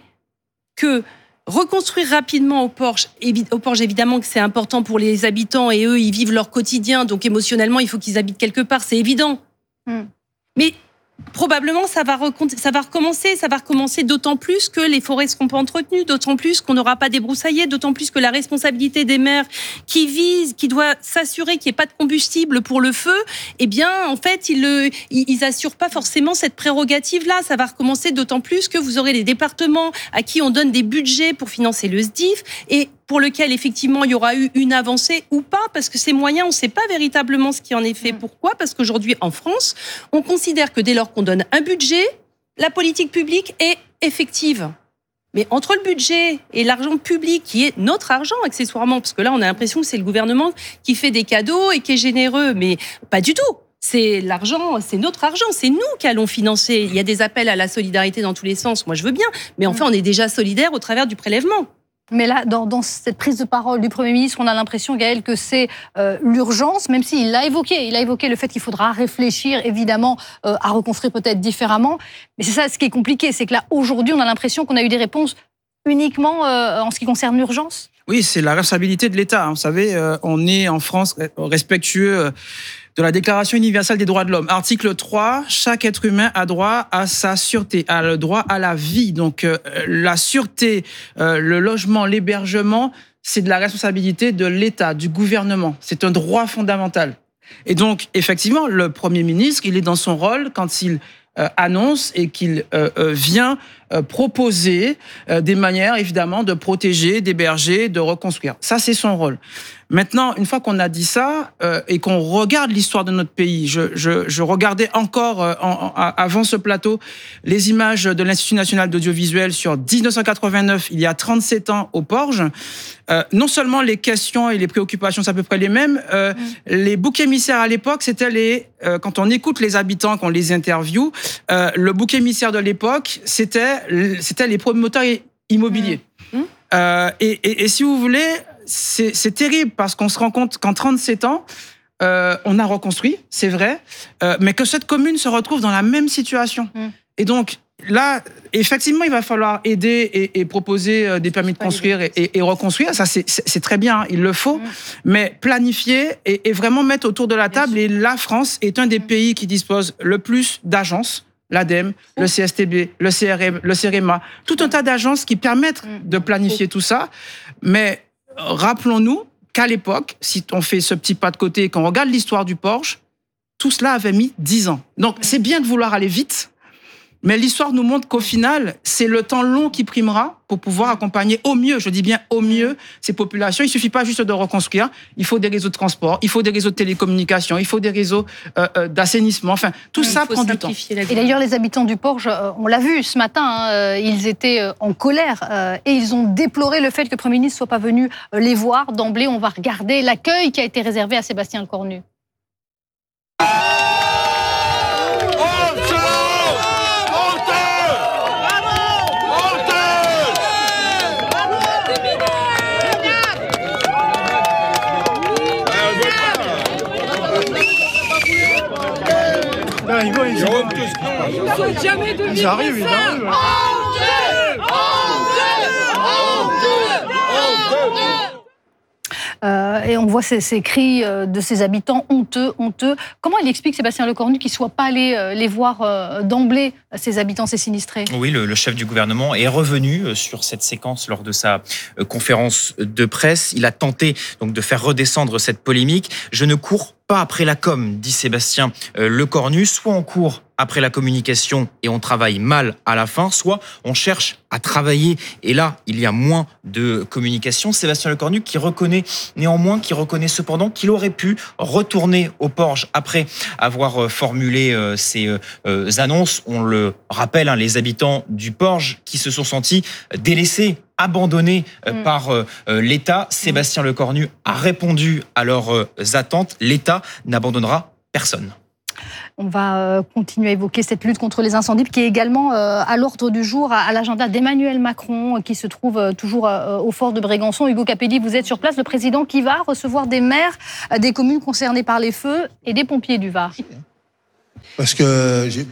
que reconstruire rapidement au Porche, au Porche, évidemment que c'est important pour les habitants et eux, ils vivent leur quotidien, donc émotionnellement, il faut qu'ils habitent quelque part, c'est évident. Mm. Mais probablement, ça va, ça va recommencer, ça va recommencer d'autant plus que les forêts seront pas entretenues, d'autant plus qu'on n'aura pas débroussaillé, d'autant plus que la responsabilité des maires qui vise, qui doit s'assurer qu'il n'y ait pas de combustible pour le feu, eh bien, en fait, ils le, ils assurent pas forcément cette prérogative-là. Ça va recommencer d'autant plus que vous aurez les départements à qui on donne des budgets pour financer le S D I F et pour lequel, effectivement, il y aura eu une avancée ou pas, parce que ces moyens, on ne sait pas véritablement ce qui en est fait. Pourquoi ? Parce qu'aujourd'hui, en France, on considère que dès lors qu'on donne un budget, la politique publique est effective. Mais entre le budget et l'argent public, qui est notre argent, accessoirement, parce que là, on a l'impression que c'est le gouvernement qui fait des cadeaux et qui est généreux, mais pas du tout. C'est l'argent, c'est notre argent, c'est nous qui allons financer. Il y a des appels à la solidarité dans tous les sens, moi je veux bien, mais enfin, on est déjà solidaires au travers du prélèvement. Mais là, dans, dans cette prise de parole du Premier ministre, on a l'impression, Gaëlle, que c'est euh, l'urgence, même s'il l'a évoqué. Il a évoqué le fait qu'il faudra réfléchir, évidemment, euh, à reconstruire peut-être différemment. Mais c'est ça, ce qui est compliqué, c'est que là, aujourd'hui, on a l'impression qu'on a eu des réponses uniquement euh, en ce qui concerne l'urgence. Oui, c'est la responsabilité de l'État. Vous savez, euh, on est en France respectueux euh, de la Déclaration universelle des droits de l'homme. Article trois, chaque être humain a droit à sa sûreté, a le droit à la vie. Donc, euh, la sûreté, euh, le logement, l'hébergement, c'est de la responsabilité de l'État, du gouvernement. C'est un droit fondamental. Et donc, effectivement, le Premier ministre, il est dans son rôle quand il euh, annonce et qu'il euh, euh, vient euh, proposer euh, des manières, évidemment, de protéger, d'héberger, de reconstruire. Ça, c'est son rôle. Maintenant, une fois qu'on a dit ça euh, et qu'on regarde l'histoire de notre pays, je, je, je regardais encore euh, en, en, avant ce plateau les images de l'Institut national d'audiovisuel sur dix-neuf cent quatre-vingt-neuf, il y a trente-sept ans au Porge. Euh, non seulement les questions et les préoccupations sont à peu près les mêmes, euh, mmh. les boucs émissaires à l'époque, c'était les euh, quand on écoute les habitants, qu'on les interviewe, euh, le bouc émissaire de l'époque, c'était c'était les promoteurs immobiliers. Mmh. Mmh. Euh, et, et, et si vous voulez. C'est, c'est terrible parce qu'on se rend compte qu'en trente-sept ans, euh, on a reconstruit, c'est vrai, euh, mais que cette commune se retrouve dans la même situation. Mmh. Et donc, là, effectivement, il va falloir aider et, et proposer des permis de construire et, et, et reconstruire. Ça, c'est, c'est, c'est très bien, il le faut. Mmh. Mais planifier et, et vraiment mettre autour de la table. Et la France est un des pays qui dispose le plus d'agences. L'ADEME, le C S T B, le C R M, le CEREMA, tout un tas d'agences qui permettent de planifier tout ça. Mais rappelons-nous qu'à l'époque, si on fait ce petit pas de côté et qu'on regarde l'histoire du Porche, tout cela avait mis dix ans. Donc, c'est bien de vouloir aller vite, mais l'histoire nous montre qu'au final, c'est le temps long qui primera pour pouvoir accompagner au mieux, je dis bien au mieux, ces populations. Il ne suffit pas juste de reconstruire, il faut des réseaux de transport, il faut des réseaux de télécommunications, il faut des réseaux euh, euh, d'assainissement, enfin, tout ça prend du temps. Et d'ailleurs, les habitants du Porge, euh, on l'a vu ce matin, hein, ils étaient euh, en colère euh, et ils ont déploré le fait que le Premier ministre ne soit pas venu euh, les voir. D'emblée, on va regarder l'accueil qui a été réservé à Sébastien Lecornu. Ils vont, ils vont. Jamais de ils arrivent, ils arrivent. Euh, et on voit ces, ces cris de ces habitants honteux, honteux. Comment il explique, Sébastien Lecornu, qu'il ne soit pas allé les voir d'emblée, ces habitants, ces sinistrés? Oui, le, le chef du gouvernement est revenu sur cette séquence lors de sa conférence de presse. Il a tenté donc de faire redescendre cette polémique. Je ne cours pas après la com, dit Sébastien Lecornu. Soit on court après la communication et on travaille mal à la fin, soit on cherche à travailler et là, il y a moins de communication. Sébastien Lecornu qui reconnaît néanmoins, qui reconnaît cependant qu'il aurait pu retourner au Porge après avoir formulé ces annonces. On le rappelle, hein, les habitants du Porge qui se sont sentis délaissés, abandonnés mmh. par euh, l'État. Sébastien Lecornu a répondu à leurs euh, attentes. L'État n'abandonnera personne. On va continuer à évoquer cette lutte contre les incendies qui est également à l'ordre du jour, à l'agenda d'Emmanuel Macron, qui se trouve toujours au fort de Brégançon. Hugo Capelli, vous êtes sur place, le président qui va recevoir des maires des communes concernées par les feux et des pompiers du Var. Parce que j'ai...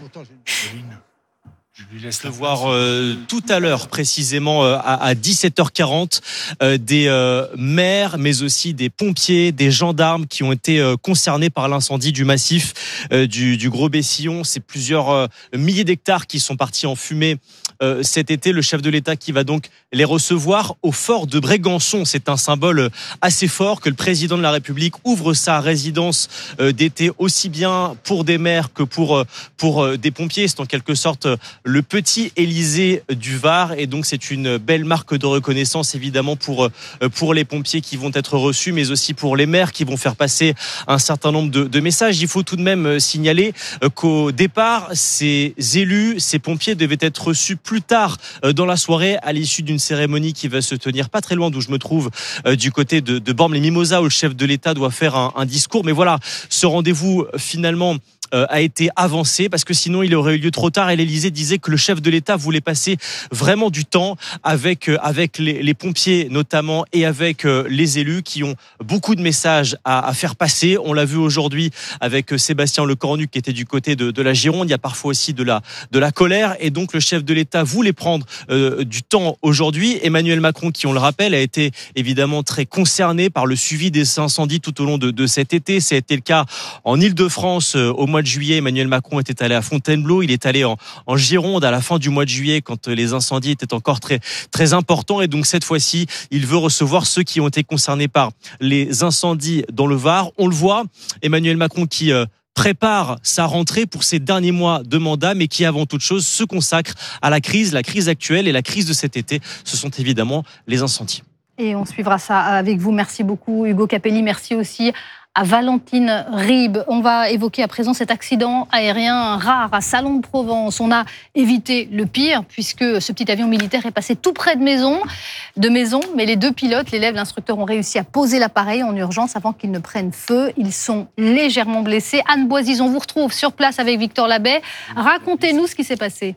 Je lui laisse le voir euh, tout à l'heure, précisément euh, à, à dix-sept heures quarante, euh, des euh, maires, mais aussi des pompiers, des gendarmes qui ont été euh, concernés par l'incendie du massif euh, du, du Gros Bessillon. C'est plusieurs euh, milliers d'hectares qui sont partis en fumée euh, cet été. Le chef de l'État qui va donc les recevoir au fort de Brégançon. C'est un symbole assez fort que le président de la République ouvre sa résidence euh, d'été aussi bien pour des maires que pour, euh, pour euh, des pompiers. C'est en quelque sorte le petit Élysée du Var, et donc c'est une belle marque de reconnaissance évidemment pour, pour les pompiers qui vont être reçus, mais aussi pour les maires qui vont faire passer un certain nombre de, de messages. Il faut tout de même signaler qu'au départ, ces élus, ces pompiers devaient être reçus plus tard dans la soirée à l'issue d'une cérémonie qui va se tenir pas très loin d'où je me trouve, du côté de, de Bormes-les-Mimosas, où le chef de l'État doit faire un, un discours. Mais voilà, ce rendez-vous finalement Euh, a été avancé parce que sinon il aurait eu lieu trop tard, et l'Élysée disait que le chef de l'État voulait passer vraiment du temps avec, euh, avec les, les pompiers notamment et avec euh, les élus qui ont beaucoup de messages à, à faire passer. On l'a vu aujourd'hui avec euh, Sébastien Lecornu qui était du côté de, de la Gironde. Il y a parfois aussi de la, de la colère, et donc le chef de l'État voulait prendre euh, du temps aujourd'hui. Emmanuel Macron, qui on le rappelle a été évidemment très concerné par le suivi des incendies tout au long de, de cet été. Ça a été le cas en Île-de-France euh, au mois de juillet. Emmanuel Macron était allé à Fontainebleau, il est allé en, en Gironde à la fin du mois de juillet quand les incendies étaient encore très, très importants, et donc cette fois-ci il veut recevoir ceux qui ont été concernés par les incendies dans le Var. On le voit, Emmanuel Macron qui euh, prépare sa rentrée pour ces derniers mois de mandat, mais qui avant toute chose se consacre à la crise, la crise actuelle et la crise de cet été. Ce sont évidemment les incendies. Et on suivra ça avec vous. Merci beaucoup Hugo Capelli, merci aussi à Valentine Ribes. On va évoquer à présent cet accident aérien rare à Salon de Provence. On a évité le pire puisque ce petit avion militaire est passé tout près de maison, de maison, mais les deux pilotes, l'élève, l'instructeur, ont réussi à poser l'appareil en urgence avant qu'il ne prenne feu. Ils sont légèrement blessés. Anne Boisise, on vous retrouve sur place avec Victor Labbé. Racontez-nous ce qui s'est passé.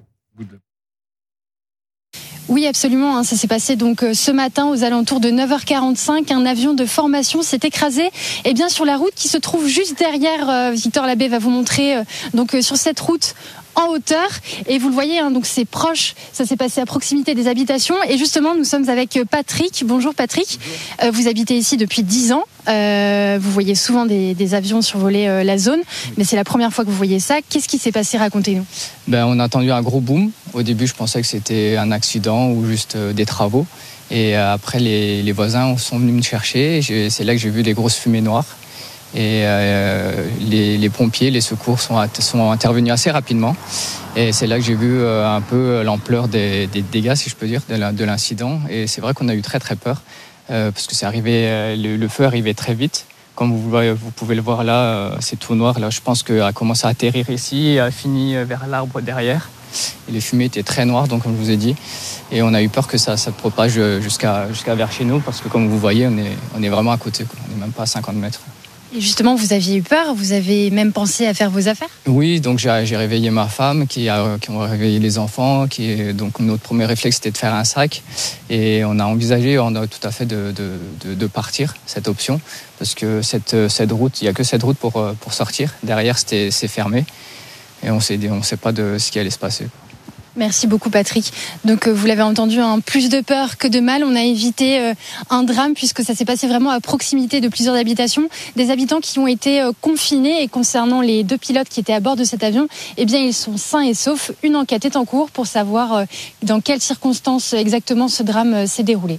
Oui, absolument. Ça s'est passé donc ce matin aux alentours de neuf heures quarante-cinq. Un avion de formation s'est écrasé eh bien, sur la route qui se trouve juste derrière. Victor Labbé va vous montrer donc sur cette route en hauteur, et vous le voyez, hein, donc c'est proche, ça s'est passé à proximité des habitations, et justement nous sommes avec Patrick. Bonjour Patrick. Bonjour. Euh, vous habitez ici depuis dix ans, euh, vous voyez souvent des, des avions survoler euh, la zone, mais c'est la première fois que vous voyez ça. Qu'est-ce qui s'est passé? Racontez-nous. Ben, on a entendu un gros boom. Au début je pensais que c'était un accident ou juste euh, des travaux, et euh, après les, les voisins sont venus me chercher, et c'est là que j'ai vu des grosses fumées noires. Et euh, les, les pompiers, les secours sont, sont intervenus assez rapidement. Et c'est là que j'ai vu euh, un peu l'ampleur des, des dégâts, si je peux dire, de l'incident. Et c'est vrai qu'on a eu très très peur, euh, parce que c'est arrivé, euh, le, le feu arrivait très vite. Comme vous, vous pouvez le voir là, euh, c'est tout noir. Là, je pense qu'il a commencé à atterrir ici et a fini vers l'arbre derrière. Et les fumées étaient très noires, donc comme je vous ai dit. Et on a eu peur que ça, ça propage jusqu'à jusqu'à vers chez nous, parce que comme vous voyez, on est, on est vraiment à côté, quoi. On n'est même pas à cinquante mètres. Et justement, vous aviez eu peur, vous avez même pensé à faire vos affaires? Oui, donc j'ai, j'ai réveillé ma femme, qui a, qui ont réveillé les enfants. Qui, donc notre premier réflexe, c'était de faire un sac. Et on a envisagé, on a tout à fait de, de, de, de partir, cette option. Parce que cette, cette route, il n'y a que cette route pour, pour sortir. Derrière, c'était, c'est fermé. Et on s'est dit, on ne sait pas de ce qui allait se passer. Merci beaucoup Patrick. Donc euh, vous l'avez entendu, hein, plus de peur que de mal. On a évité euh, un drame puisque ça s'est passé vraiment à proximité de plusieurs habitations. Des habitants qui ont été euh, confinés, et concernant les deux pilotes qui étaient à bord de cet avion, eh bien ils sont sains et saufs. Une enquête est en cours pour savoir euh, dans quelles circonstances exactement ce drame euh, s'est déroulé.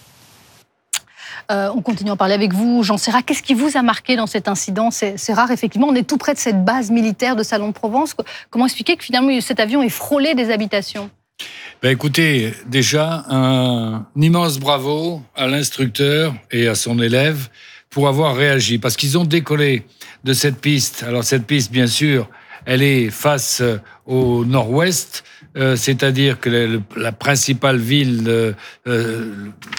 Euh, on continue à en parler avec vous, Jean Serra. Qu'est-ce qui vous a marqué dans cet incident ? c'est, c'est rare, effectivement. On est tout près de cette base militaire de Salon-de-Provence. Comment expliquer que finalement cet avion ait frôlé des habitations ? Ben écoutez, déjà, un, un immense bravo à l'instructeur et à son élève pour avoir réagi. Parce qu'ils ont décollé de cette piste. Alors cette piste, bien sûr, elle est face au nord-ouest, euh, c'est-à-dire que la, la principale ville euh, euh,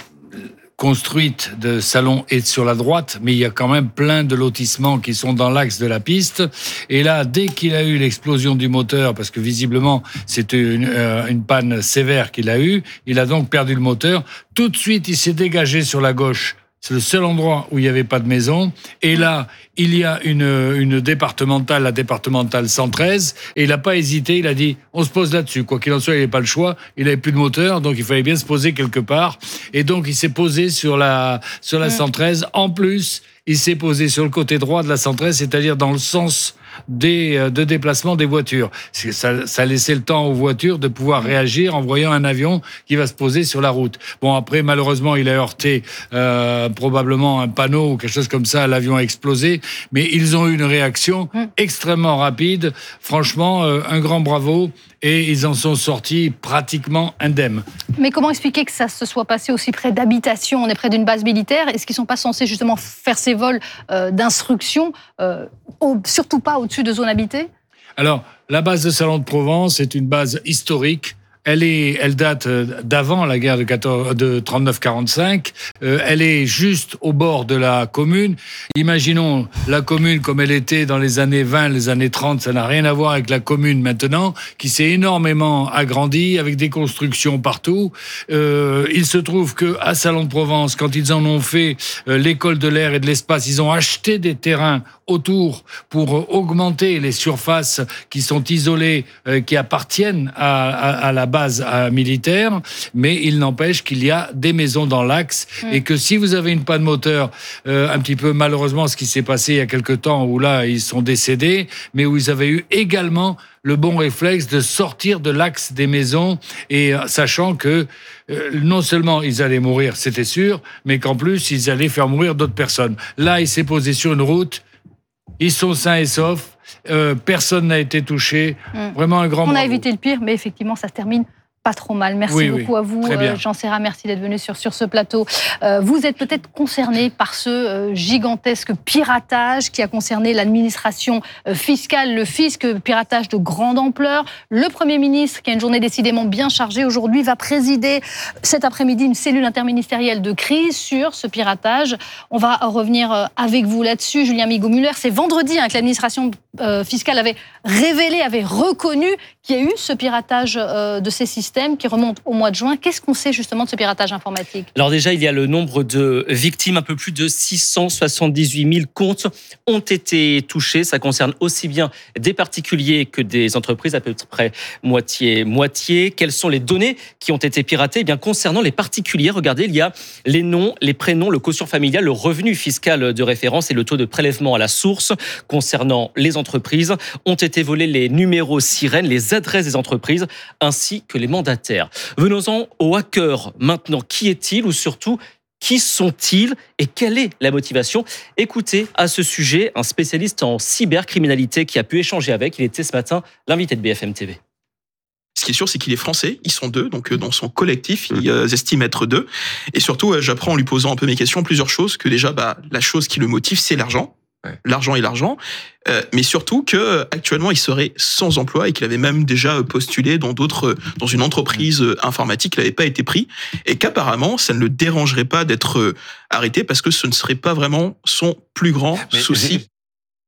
construite de Salon est sur la droite, mais il y a quand même plein de lotissements qui sont dans l'axe de la piste. Et là, dès qu'il a eu l'explosion du moteur, parce que visiblement c'était une, euh, une panne sévère qu'il a eue, il a donc perdu le moteur. Tout de suite, il s'est dégagé sur la gauche. C'est le seul endroit où il n'y avait pas de maison. Et là, il y a une, une départementale, la départementale cent treize, et il n'a pas hésité, il a dit, on se pose là-dessus. Quoi qu'il en soit, il n'avait pas le choix, il n'avait plus de moteur, donc il fallait bien se poser quelque part. Et donc, il s'est posé sur la, sur la cent treize. En plus, il s'est posé sur le côté droit de la cent treize, c'est-à-dire dans le sens des, de déplacement des voitures. Ça, ça laissait le temps aux voitures de pouvoir réagir en voyant un avion qui va se poser sur la route. Bon, après, malheureusement, il a heurté euh, probablement un panneau ou quelque chose comme ça, l'avion a explosé, mais ils ont eu une réaction extrêmement rapide. Franchement, euh, un grand bravo, et ils en sont sortis pratiquement indemnes. Mais comment expliquer que ça se soit passé aussi près d'habitations ? On est près d'une base militaire. Est-ce qu'ils ne sont pas censés justement faire ces vols euh, d'instruction, euh, au, surtout pas au-dessus de zones habitées ? Alors, la base de Salon-de-Provence est une base historique. Elle est, elle date d'avant la guerre de, quatorze, de trente-neuf quarante-cinq. Euh, elle est juste au bord de la commune. Imaginons la commune comme elle était dans les années vingt, les années trente. Ça n'a rien à voir avec la commune maintenant, qui s'est énormément agrandie avec des constructions partout. Euh, il se trouve que à Salon-de-Provence, quand ils en ont fait euh, l'école de l'air et de l'espace, ils ont acheté des terrains autour pour augmenter les surfaces qui sont isolées, euh, qui appartiennent à, à, à la base militaire, mais il n'empêche qu'il y a des maisons dans l'axe mmh. et que si vous avez une panne moteur, euh, un petit peu malheureusement ce qui s'est passé il y a quelque temps où là ils sont décédés, mais où ils avaient eu également le bon réflexe de sortir de l'axe des maisons, et euh, sachant que euh, non seulement ils allaient mourir, c'était sûr, mais qu'en plus ils allaient faire mourir d'autres personnes. Là, il s'est posé sur une route, ils sont sains et saufs. Euh, personne n'a été touché. Mmh. Vraiment un grand On bravo. a évité le pire, mais effectivement, ça se termine pas trop mal. Merci oui, beaucoup oui. à vous, euh, Jean Serra. Merci d'être venu sur, sur ce plateau. Euh, vous êtes peut-être concerné par ce euh, gigantesque piratage qui a concerné l'administration euh, fiscale, le fisc, piratage de grande ampleur. Le Premier ministre, qui a une journée décidément bien chargée aujourd'hui, va présider cet après-midi une cellule interministérielle de crise sur ce piratage. On va revenir avec vous là-dessus. Julien Migaud-Müller, c'est vendredi hein, que l'administration euh, fiscale avait révélé, avait reconnu qu'il y a eu ce piratage euh, de ces systèmes qui remonte au mois de juin. Qu'est-ce qu'on sait justement de ce piratage informatique ? Alors déjà, il y a le nombre de victimes. Un peu plus de six cent soixante-dix-huit mille comptes ont été touchés. Ça concerne aussi bien des particuliers que des entreprises, à peu près moitié-moitié. Quelles sont les données qui ont été piratées ? Eh bien, concernant les particuliers, regardez, il y a les noms, les prénoms, le quotient familial, le revenu fiscal de référence et le taux de prélèvement à la source. Concernant les entreprises, ont été volés les numéros sirènes, les adresses des entreprises, ainsi que les mandataires. Venons-en aux hackers maintenant. Qui est-il ou surtout qui sont-ils et quelle est la motivation ? Écoutez à ce sujet un spécialiste en cybercriminalité qui a pu échanger avec. Il était ce matin l'invité de B F M T V. Ce qui est sûr, c'est qu'il est français. Ils sont deux, donc dans son collectif, ils euh, estiment être deux. Et surtout, euh, j'apprends en lui posant un peu mes questions plusieurs choses. Que déjà, bah, la chose qui le motive, c'est l'argent. Ouais. L'argent et l'argent, euh, mais surtout que euh, actuellement il serait sans emploi et qu'il avait même déjà postulé dans d'autres, euh, dans une entreprise euh, informatique, il n'avait pas été pris et qu'apparemment ça ne le dérangerait pas d'être euh, arrêté parce que ce ne serait pas vraiment son plus grand mais souci.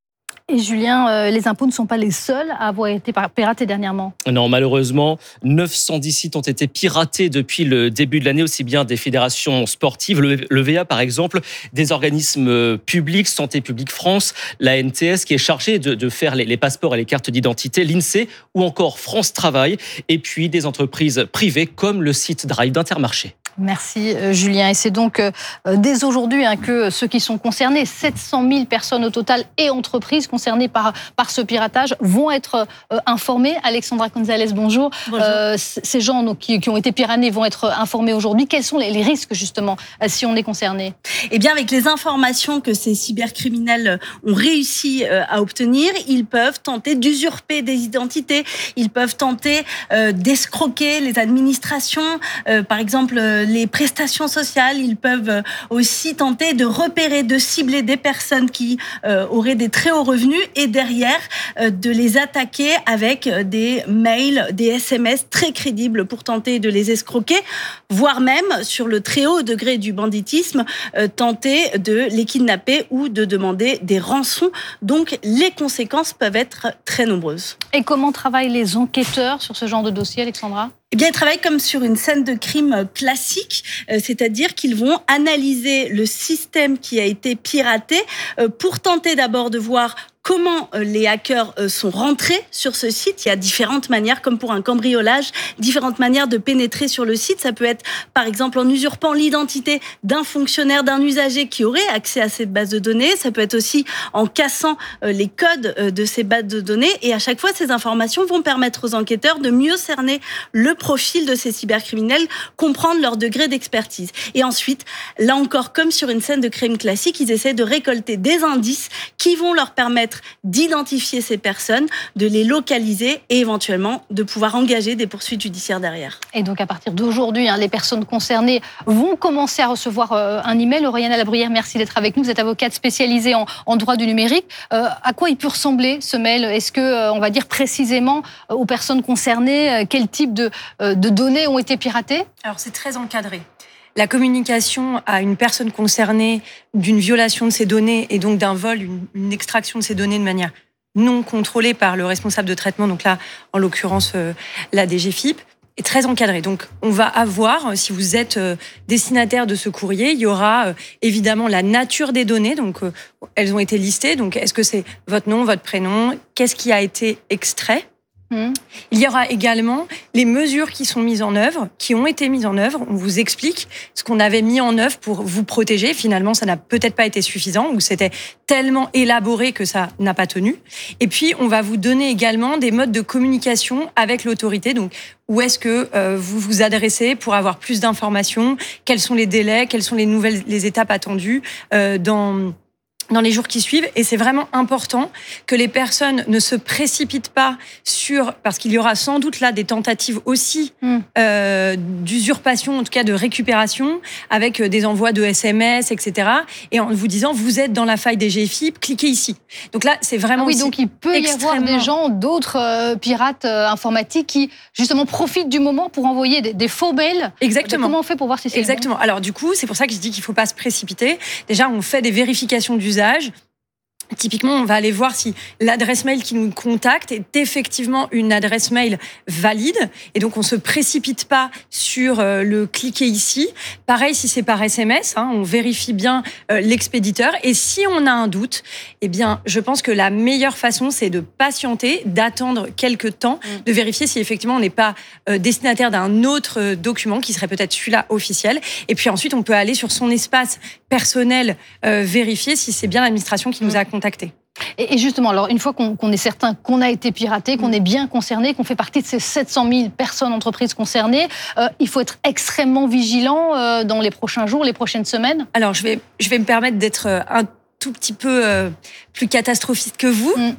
Et Julien, euh, les impôts ne sont pas les seuls à avoir été piratés dernièrement. Non, malheureusement, neuf cent dix sites ont été piratés depuis le début de l'année, aussi bien des fédérations sportives, le V A par exemple, des organismes publics, Santé publique France, la N T S qui est chargée de, de faire les, les passeports et les cartes d'identité, l'INSEE ou encore France Travail, et puis des entreprises privées comme le site Drive d'Intermarché. Merci euh, Julien. Et c'est donc euh, dès aujourd'hui hein, que ceux qui sont concernés, sept cent mille personnes au total et entreprises concernées par, par ce piratage vont être euh, informés. Alexandra Gonzalez, bonjour. Bonjour. Euh, ces gens donc, qui, qui ont été piratés vont être informés aujourd'hui. Quels sont les, les risques justement euh, si on est concerné ? Eh bien, avec les informations que ces cybercriminels ont réussi euh, à obtenir, ils peuvent tenter d'usurper des identités, ils peuvent tenter euh, d'escroquer les administrations, euh, par exemple euh, les prestations sociales. Ils peuvent aussi tenter de repérer, de cibler des personnes qui euh, auraient des très hauts revenus et derrière euh, de les attaquer avec des mails, des S M S très crédibles pour tenter de les escroquer, voire même sur le très haut degré du banditisme, euh, tenter de les kidnapper ou de demander des rançons. Donc les conséquences peuvent être très nombreuses. Et comment travaillent les enquêteurs sur ce genre de dossier, Alexandra ? Eh bien, ils travaillent comme sur une scène de crime classique, euh, c'est-à-dire qu'ils vont analyser le système qui a été piraté euh, pour tenter d'abord de voir comment les hackers sont rentrés sur ce site. Il y a différentes manières, comme pour un cambriolage, différentes manières de pénétrer sur le site. Ça peut être, par exemple, en usurpant l'identité d'un fonctionnaire, d'un usager qui aurait accès à cette base de données. Ça peut être aussi en cassant les codes de ces bases de données. Et à chaque fois, ces informations vont permettre aux enquêteurs de mieux cerner le profil de ces cybercriminels, comprendre leur degré d'expertise. Et ensuite, là encore, comme sur une scène de crime classique, ils essaient de récolter des indices qui vont leur permettre d'identifier ces personnes, de les localiser et éventuellement de pouvoir engager des poursuites judiciaires derrière. Et donc à partir d'aujourd'hui, hein, les personnes concernées vont commencer à recevoir euh, un email. Oriana Labruyère, merci d'être avec nous. Vous êtes avocate spécialisée en, en droit du numérique. Euh, à quoi il peut ressembler ce mail ? Est-ce que, euh, on va dire précisément euh, aux personnes concernées, euh, quel type de, euh, de données ont été piratées ? Alors c'est très encadré. La communication à une personne concernée d'une violation de ses données et donc d'un vol, une, une extraction de ses données de manière non contrôlée par le responsable de traitement, donc là, en l'occurrence, euh, la D G F I P, est très encadrée. Donc, on va avoir, si vous êtes euh, destinataire de ce courrier, il y aura euh, évidemment la nature des données. Donc, euh, elles ont été listées. Donc, est-ce que c'est votre nom, votre prénom ? Qu'est-ce qui a été extrait ? Mmh. Il y aura également les mesures qui sont mises en œuvre, qui ont été mises en œuvre. On vous explique ce qu'on avait mis en œuvre pour vous protéger. Finalement, ça n'a peut-être pas été suffisant ou c'était tellement élaboré que ça n'a pas tenu. Et puis, on va vous donner également des modes de communication avec l'autorité. Donc, où est-ce que euh, vous vous adressez pour avoir plus d'informations ? Quels sont les délais ? Quelles sont les nouvelles, les étapes attendues euh, dans... dans les jours qui suivent, et c'est vraiment important que les personnes ne se précipitent pas sur, parce qu'il y aura sans doute là des tentatives aussi mm. euh, d'usurpation, en tout cas de récupération, avec des envois de S M S, et cetera, et en vous disant, vous êtes dans la faille des G F I P, cliquez ici. Donc là, c'est vraiment... Ah oui, donc il peut y avoir des gens, d'autres euh, pirates euh, informatiques qui, justement, profitent du moment pour envoyer des, des faux mails. Exactement. Comment on fait pour voir si c'est Exactement. bon ? Alors du coup, c'est pour ça que je dis qu'il ne faut pas se précipiter. Déjà, on fait des vérifications d'usage. Typiquement, on va aller voir si l'adresse mail qui nous contacte est effectivement une adresse mail valide. Et donc, on ne se précipite pas sur euh, le cliquer ici. Pareil, si c'est par S M S, hein, on vérifie bien euh, l'expéditeur. Et si on a un doute, eh bien, je pense que la meilleure façon, c'est de patienter, d'attendre quelques temps, mmh. de vérifier si effectivement on n'est pas euh, destinataire d'un autre euh, document qui serait peut-être celui-là officiel. Et puis ensuite, on peut aller sur son espace personnel, euh, vérifier si c'est bien l'administration qui mmh. nous a contactés. Et justement, alors une fois qu'on, qu'on est certain qu'on a été piraté, qu'on est bien concerné, qu'on fait partie de ces sept cent mille personnes, entreprises concernées, euh, il faut être extrêmement vigilant euh, dans les prochains jours, les prochaines semaines. Alors, je vais, je vais me permettre d'être un tout petit peu euh, plus catastrophiste que vous. Mm.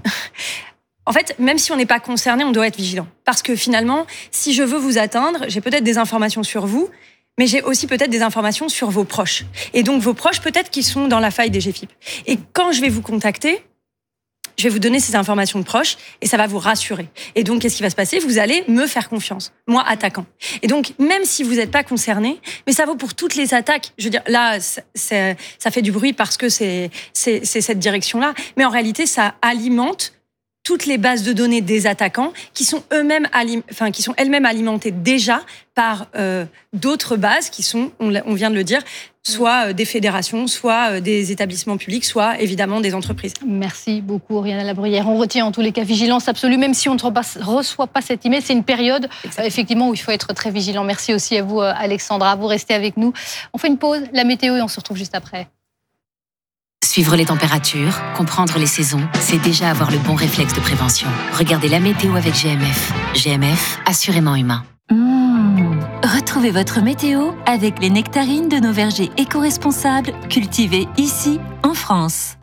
En fait, même si on n'est pas concerné, on doit être vigilant. Parce que finalement, si je veux vous atteindre, j'ai peut-être des informations sur vous, mais j'ai aussi peut-être des informations sur vos proches. Et donc, vos proches, peut-être qu'ils sont dans la faille des G F I P. Et quand je vais vous contacter, je vais vous donner ces informations de proches et ça va vous rassurer. Et donc, qu'est-ce qui va se passer? Vous allez me faire confiance, moi, attaquant. Et donc, même si vous n'êtes pas concerné, mais ça vaut pour toutes les attaques. Je veux dire, là, c'est, ça fait du bruit parce que c'est, c'est, c'est cette direction-là. Mais en réalité, ça alimente toutes les bases de données des attaquants qui sont eux-mêmes, alim- enfin, qui sont elles-mêmes alimentées déjà par euh, d'autres bases qui sont, on, on vient de le dire, soit des fédérations, soit des établissements publics, soit évidemment des entreprises. Merci beaucoup, Oriana Labruyère. On retient en tous les cas vigilance absolue, même si on ne reçoit pas cet email. C'est une période euh, effectivement où il faut être très vigilant. Merci aussi à vous, Alexandra. Vous restez avec nous. On fait une pause, la météo, et on se retrouve juste après. Suivre les températures, comprendre les saisons, c'est déjà avoir le bon réflexe de prévention. Regardez la météo avec G M F. G M F, assurément humain. Mmh. Retrouvez votre météo avec les nectarines de nos vergers éco-responsables cultivés ici, en France.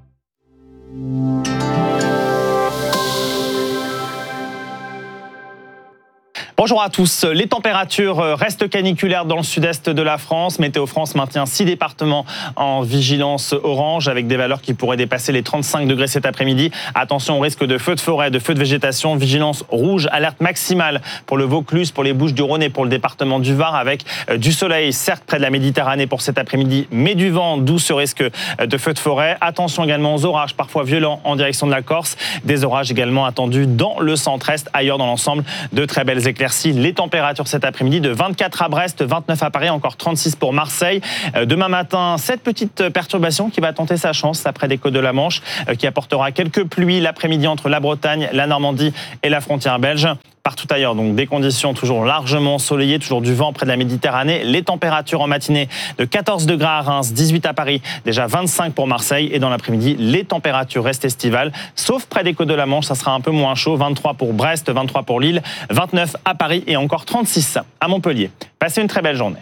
Bonjour à tous. Les températures restent caniculaires dans le sud-est de la France. Météo France maintient six départements en vigilance orange avec des valeurs qui pourraient dépasser les trente-cinq degrés cet après-midi. Attention au risque de feux de forêt, de feux de végétation. Vigilance rouge, alerte maximale pour le Vaucluse, pour les Bouches-du-Rhône et pour le département du Var avec du soleil, certes près de la Méditerranée pour cet après-midi, mais du vent, d'où ce risque de feux de forêt. Attention également aux orages, parfois violents en direction de la Corse. Des orages également attendus dans le centre-est, ailleurs dans l'ensemble, de très belles éclaircies. Les températures cet après-midi de vingt-quatre à Brest, vingt-neuf à Paris, encore trente-six pour Marseille. Demain matin, cette petite perturbation qui va tenter sa chance après des côtes de la Manche, qui apportera quelques pluies l'après-midi entre la Bretagne, la Normandie et la frontière belge. Partout ailleurs, donc des conditions toujours largement ensoleillées, toujours du vent près de la Méditerranée. Les températures en matinée de quatorze degrés à Reims, dix-huit à Paris, déjà vingt-cinq pour Marseille. Et dans l'après-midi, les températures restent estivales, sauf près des côtes de la Manche, ça sera un peu moins chaud. vingt-trois pour Brest, vingt-trois pour Lille, vingt-neuf à Paris et encore trente-six à Montpellier. Passez une très belle journée.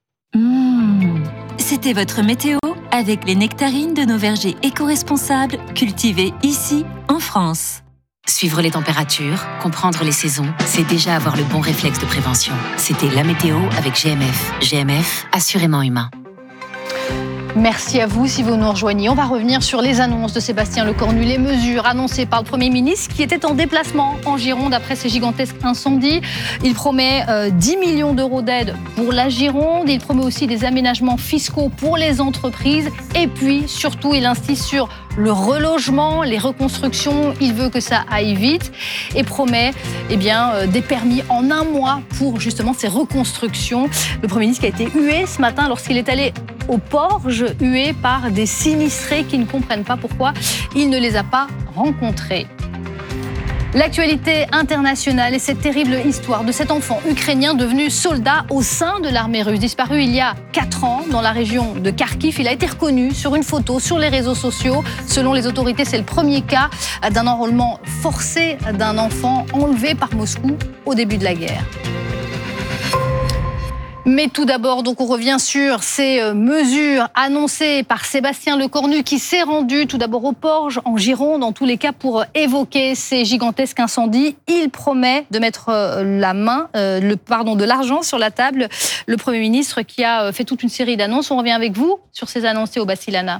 Mmh. C'était votre météo avec les nectarines de nos vergers éco-responsables cultivés ici, en France. Suivre les températures, comprendre les saisons, c'est déjà avoir le bon réflexe de prévention. C'était la météo avec G M F. G M F, assurément humain. Merci à vous si vous nous rejoignez. On va revenir sur les annonces de Sébastien Lecornu, les mesures annoncées par le Premier ministre qui était en déplacement en Gironde après ces gigantesques incendies. Il promet euh, dix millions d'euros d'aide pour la Gironde. Il promet aussi des aménagements fiscaux pour les entreprises. Et puis, surtout, il insiste sur le relogement, les reconstructions. Il veut que ça aille vite et promet eh bien, euh, des permis en un mois pour justement ces reconstructions. Le Premier ministre qui a été hué ce matin lorsqu'il est allé au Porge, hué par des sinistrés qui ne comprennent pas pourquoi il ne les a pas rencontrés. L'actualité internationale et cette terrible histoire de cet enfant ukrainien devenu soldat au sein de l'armée russe, disparu il y a quatre ans dans la région de Kharkiv. Il a été reconnu sur une photo sur les réseaux sociaux. Selon les autorités, c'est le premier cas d'un enrôlement forcé d'un enfant enlevé par Moscou au début de la guerre. Mais tout d'abord, donc, on revient sur ces mesures annoncées par Sébastien Lecornu qui s'est rendu tout d'abord au Porge, en Gironde, en tous les cas pour évoquer ces gigantesques incendies. Il promet de mettre la main, euh, le, pardon, de l'argent sur la table. Le Premier ministre qui a fait toute une série d'annonces. On revient avec vous sur ces annonces, Théo Bassilana.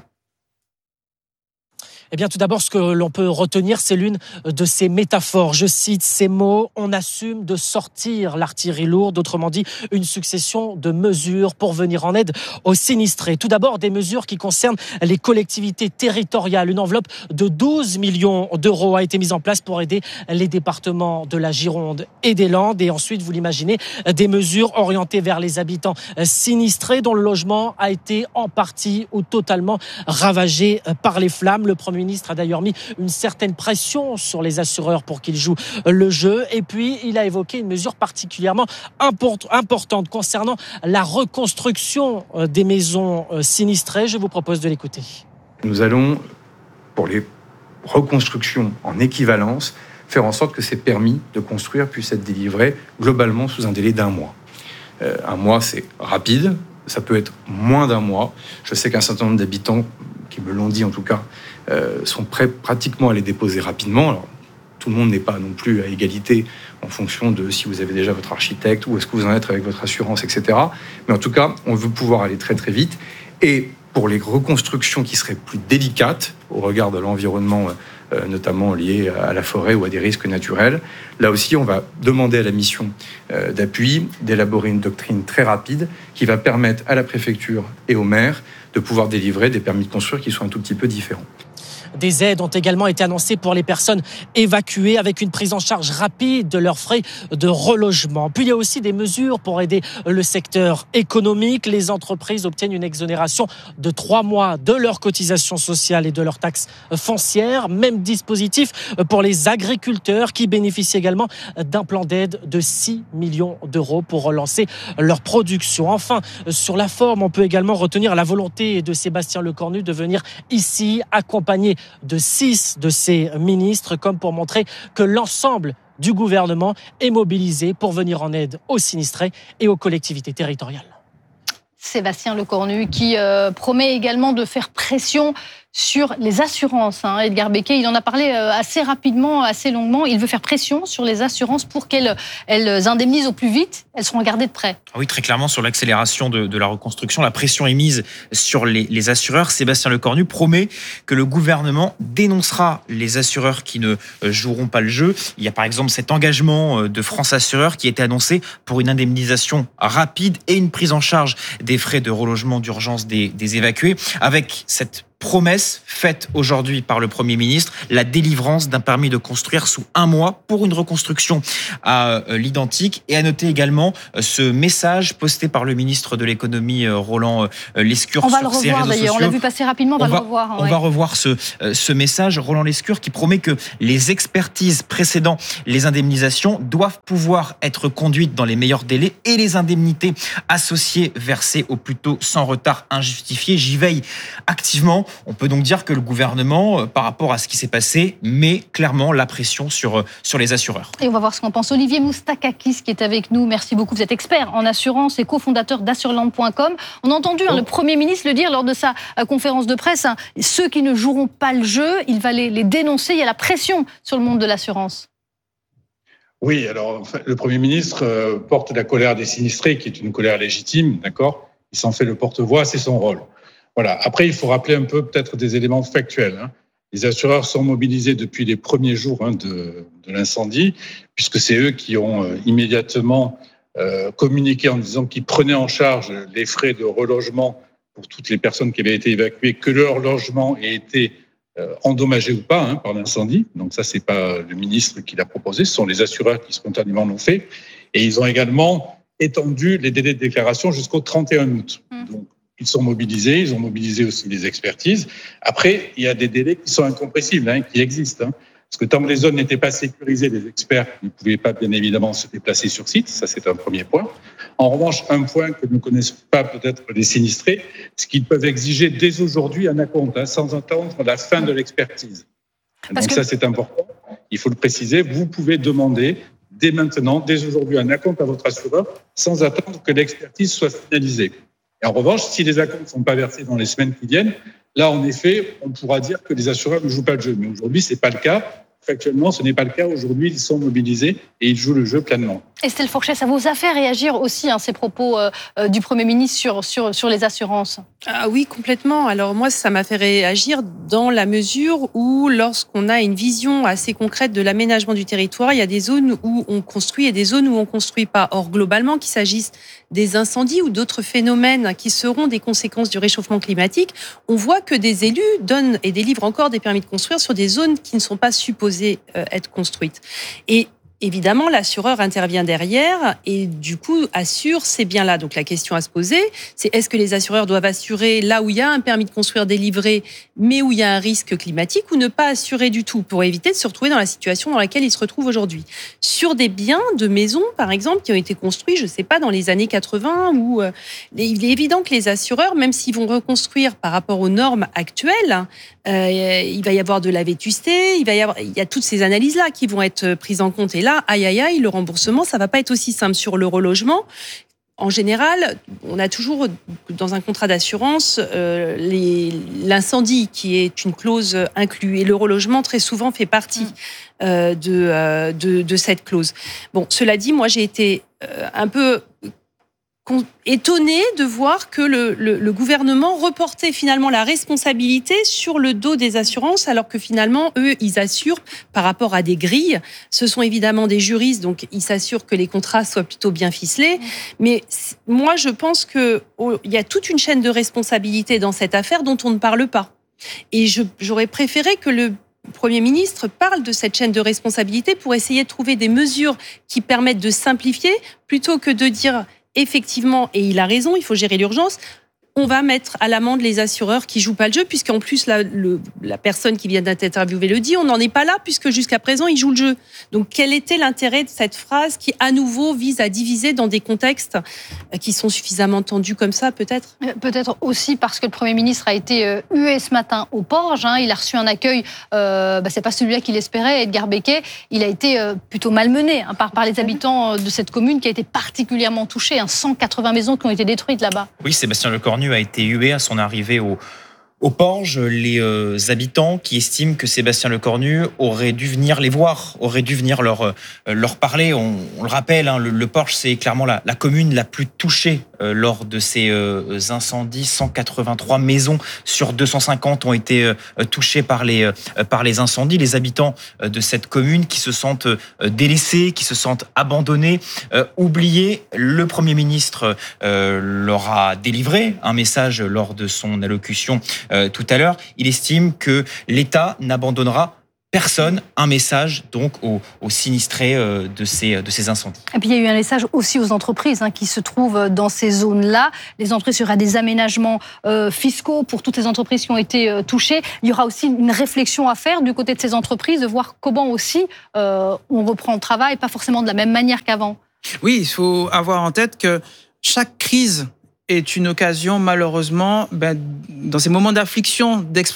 Eh bien, tout d'abord, ce que l'on peut retenir, c'est l'une de ces métaphores. Je cite ces mots, on assume de sortir l'artillerie lourde, autrement dit, une succession de mesures pour venir en aide aux sinistrés. Tout d'abord, des mesures qui concernent les collectivités territoriales. Une enveloppe de douze millions d'euros a été mise en place pour aider les départements de la Gironde et des Landes. Et ensuite, vous l'imaginez, des mesures orientées vers les habitants sinistrés dont le logement a été en partie ou totalement ravagé par les flammes. Le Premier ministre a d'ailleurs mis une certaine pression sur les assureurs pour qu'ils jouent le jeu. Et puis, il a évoqué une mesure particulièrement importante concernant la reconstruction des maisons sinistrées. Je vous propose de l'écouter. Nous allons, pour les reconstructions en équivalence, faire en sorte que ces permis de construire puissent être délivrés globalement sous un délai d'un mois. Euh, un mois, c'est rapide. Ça peut être moins d'un mois. Je sais qu'un certain nombre d'habitants, qui me l'ont dit en tout cas, euh, sont prêts pratiquement à les déposer rapidement. Alors, tout le monde n'est pas non plus à égalité en fonction de si vous avez déjà votre architecte, où est-ce que vous en êtes avec votre assurance, et cetera. Mais en tout cas, on veut pouvoir aller très très vite. Et pour les reconstructions qui seraient plus délicates au regard de l'environnement, euh, notamment lié à la forêt ou à des risques naturels, là aussi, on va demander à la mission euh, d'appui d'élaborer une doctrine très rapide qui va permettre à la préfecture et aux maires de pouvoir délivrer des permis de construire qui soient un tout petit peu différents. Des aides ont également été annoncées pour les personnes évacuées avec une prise en charge rapide de leurs frais de relogement. Puis il y a aussi des mesures pour aider le secteur économique. Les entreprises obtiennent une exonération de trois mois de leurs cotisations sociales et de leurs taxes foncières. Même dispositif pour les agriculteurs qui bénéficient également d'un plan d'aide de six millions d'euros pour relancer leur production. Enfin, sur la forme, on peut également retenir la volonté de Sébastien Lecornu de venir ici accompagner de six de ses ministres, comme pour montrer que l'ensemble du gouvernement est mobilisé pour venir en aide aux sinistrés et aux collectivités territoriales. Sébastien Lecornu qui euh, promet également de faire pression sur les assurances. Hein. Edgar Becquet, il en a parlé assez rapidement, assez longuement. Il veut faire pression sur les assurances pour qu'elles elles indemnisent au plus vite. Elles seront regardées de près. Ah oui, très clairement, sur l'accélération de, de la reconstruction, la pression est mise sur les, les assureurs. Sébastien Lecornu promet que le gouvernement dénoncera les assureurs qui ne joueront pas le jeu. Il y a par exemple cet engagement de France Assureurs qui a été annoncé pour une indemnisation rapide et une prise en charge des frais de relogement d'urgence des, des évacués, avec cette promesse faite aujourd'hui par le Premier ministre, la délivrance d'un permis de construire sous un mois pour une reconstruction à l'identique. Et à noter également ce message posté par le ministre de l'économie Roland Lescure sur ses réseaux sociaux. On va le revoir d'ailleurs, on l'a vu passer rapidement, on va, on va le revoir. On ouais. va revoir ce, ce message, Roland Lescure, qui promet que les expertises précédant les indemnisations doivent pouvoir être conduites dans les meilleurs délais et les indemnités associées versées au plus tôt sans retard injustifié. J'y veille activement. On peut donc dire que le gouvernement, par rapport à ce qui s'est passé, met clairement la pression sur, sur les assureurs. Et on va voir ce qu'en pense Olivier Moustakakis qui est avec nous. Merci beaucoup. Vous êtes expert en assurance et cofondateur d'assureland point com. On a entendu hein, le Premier ministre le dire lors de sa conférence de presse. Hein, ceux qui ne joueront pas le jeu, il va les, les dénoncer. Il y a la pression sur le monde de l'assurance. Oui, alors en fait, le Premier ministre euh, porte la colère des sinistrés, qui est une colère légitime, d'accord ? Il s'en fait le porte-voix, c'est son rôle. Voilà. Après, il faut rappeler un peu peut-être des éléments factuels. Hein. Les assureurs sont mobilisés depuis les premiers jours hein, de, de l'incendie, puisque c'est eux qui ont euh, immédiatement euh, communiqué en disant qu'ils prenaient en charge les frais de relogement pour toutes les personnes qui avaient été évacuées, que leur logement ait été euh, endommagé ou pas hein, par l'incendie. Donc ça, c'est pas le ministre qui l'a proposé, ce sont les assureurs qui spontanément l'ont fait. Et ils ont également étendu les délais de déclaration jusqu'au trente et un août. Mmh. Donc, ils sont mobilisés, ils ont mobilisé aussi les expertises. Après, il y a des délais qui sont incompressibles, hein, qui existent. Hein, parce que tant que les zones n'étaient pas sécurisées, les experts ne pouvaient pas, bien évidemment, se déplacer sur site. Ça, c'est un premier point. En revanche, un point que ne connaissent pas peut-être les sinistrés, c'est qu'ils peuvent exiger dès aujourd'hui un acompte, hein, sans attendre la fin de l'expertise. Parce Donc que... ça, c'est important. Il faut le préciser. Vous pouvez demander dès maintenant, dès aujourd'hui, un acompte à votre assureur sans attendre que l'expertise soit finalisée. Et en revanche, si les acomptes ne sont pas versés dans les semaines qui viennent, là, en effet, on pourra dire que les assureurs ne jouent pas le jeu. Mais aujourd'hui, ce n'est pas le cas. Factuellement, ce n'est pas le cas. Aujourd'hui, ils sont mobilisés et ils jouent le jeu pleinement. Estelle Fourchet, ça vous a fait réagir aussi, hein, ces propos euh, du Premier ministre sur, sur, sur les assurances ? Ah oui, complètement. Alors moi, ça m'a fait réagir dans la mesure où, lorsqu'on a une vision assez concrète de l'aménagement du territoire, il y a des zones où on construit et des zones où on ne construit pas. Or, globalement, qu'il s'agisse des incendies ou d'autres phénomènes qui seront des conséquences du réchauffement climatique, on voit que des élus donnent et délivrent encore des permis de construire sur des zones qui ne sont pas supposées être construites. Et évidemment, l'assureur intervient derrière et du coup assure ces biens-là. Donc la question à se poser, c'est est-ce que les assureurs doivent assurer là où il y a un permis de construire délivré, mais où il y a un risque climatique, ou ne pas assurer du tout pour éviter de se retrouver dans la situation dans laquelle ils se retrouvent aujourd'hui. Sur des biens de maisons, par exemple, qui ont été construits, je ne sais pas, dans les années quatre-vingts, où euh, il est évident que les assureurs, même s'ils vont reconstruire par rapport aux normes actuelles, euh, il va y avoir de la vétusté, il va y avoir, il y a toutes ces analyses-là qui vont être prises en compte. Et là, aïe aïe aïe, le remboursement, ça va pas être aussi simple sur le relogement. En général, on a toujours dans un contrat d'assurance euh, les, l'incendie qui est une clause inclue et le relogement très souvent fait partie euh, de, euh, de, de cette clause. Bon, cela dit, moi j'ai été euh, un peu étonné de voir que le, le, le gouvernement reportait finalement la responsabilité sur le dos des assurances, alors que finalement, eux, ils assurent par rapport à des grilles. Ce sont évidemment des juristes, donc ils s'assurent que les contrats soient plutôt bien ficelés. Mais moi, je pense qu'il oh, y a toute une chaîne de responsabilité dans cette affaire dont on ne parle pas. Et je, j'aurais préféré que le Premier ministre parle de cette chaîne de responsabilité pour essayer de trouver des mesures qui permettent de simplifier, plutôt que de dire effectivement, et il a raison, il faut gérer l'urgence, on va mettre à l'amende les assureurs qui jouent pas le jeu, puisqu'en plus, la, le, la personne qui vient d'être interviewée le dit, on n'en est pas là, puisque jusqu'à présent, ils jouent le jeu. Donc, quel était l'intérêt de cette phrase qui, à nouveau, vise à diviser dans des contextes qui sont suffisamment tendus comme ça, peut-être ? Peut-être aussi parce que le Premier ministre a été hué ce matin au Porge. Hein, il a reçu un accueil, euh, bah, c'est pas celui-là qu'il espérait, Edgar Becquet. Il a été euh, plutôt malmené hein, par, par les habitants de cette commune qui a été particulièrement touchée. Hein, cent quatre-vingts maisons qui ont été détruites là-bas. Oui, Sébastien Lecornu a été hué à son arrivée au, au Porge. Les euh, habitants qui estiment que Sébastien Lecornu aurait dû venir les voir, aurait dû venir leur, euh, leur parler. On, on le rappelle, hein, le, le Porge, c'est clairement la, la commune la plus touchée euh, lors de ces euh, incendies. cent quatre-vingt-trois maisons sur deux cent cinquante ont été euh, touchées par les, euh, par les incendies. Les habitants euh, de cette commune qui se sentent euh, délaissés, qui se sentent abandonnés, euh, oubliés. Le Premier ministre euh, leur a délivré un message lors de son allocution euh, tout à l'heure. Il estime que l'État n'abandonnera personne, un message donc aux, aux sinistrés euh, de, ces, de ces incendies. Et puis il y a eu un message aussi aux entreprises hein, qui se trouvent dans ces zones-là. Les entreprises, il y aura des aménagements euh, fiscaux pour toutes les entreprises qui ont été euh, touchées. Il y aura aussi une réflexion à faire du côté de ces entreprises, de voir comment aussi euh, on reprend le travail, pas forcément de la même manière qu'avant. Oui, il faut avoir en tête que chaque crise est une occasion, malheureusement, ben, dans ces moments d'affliction,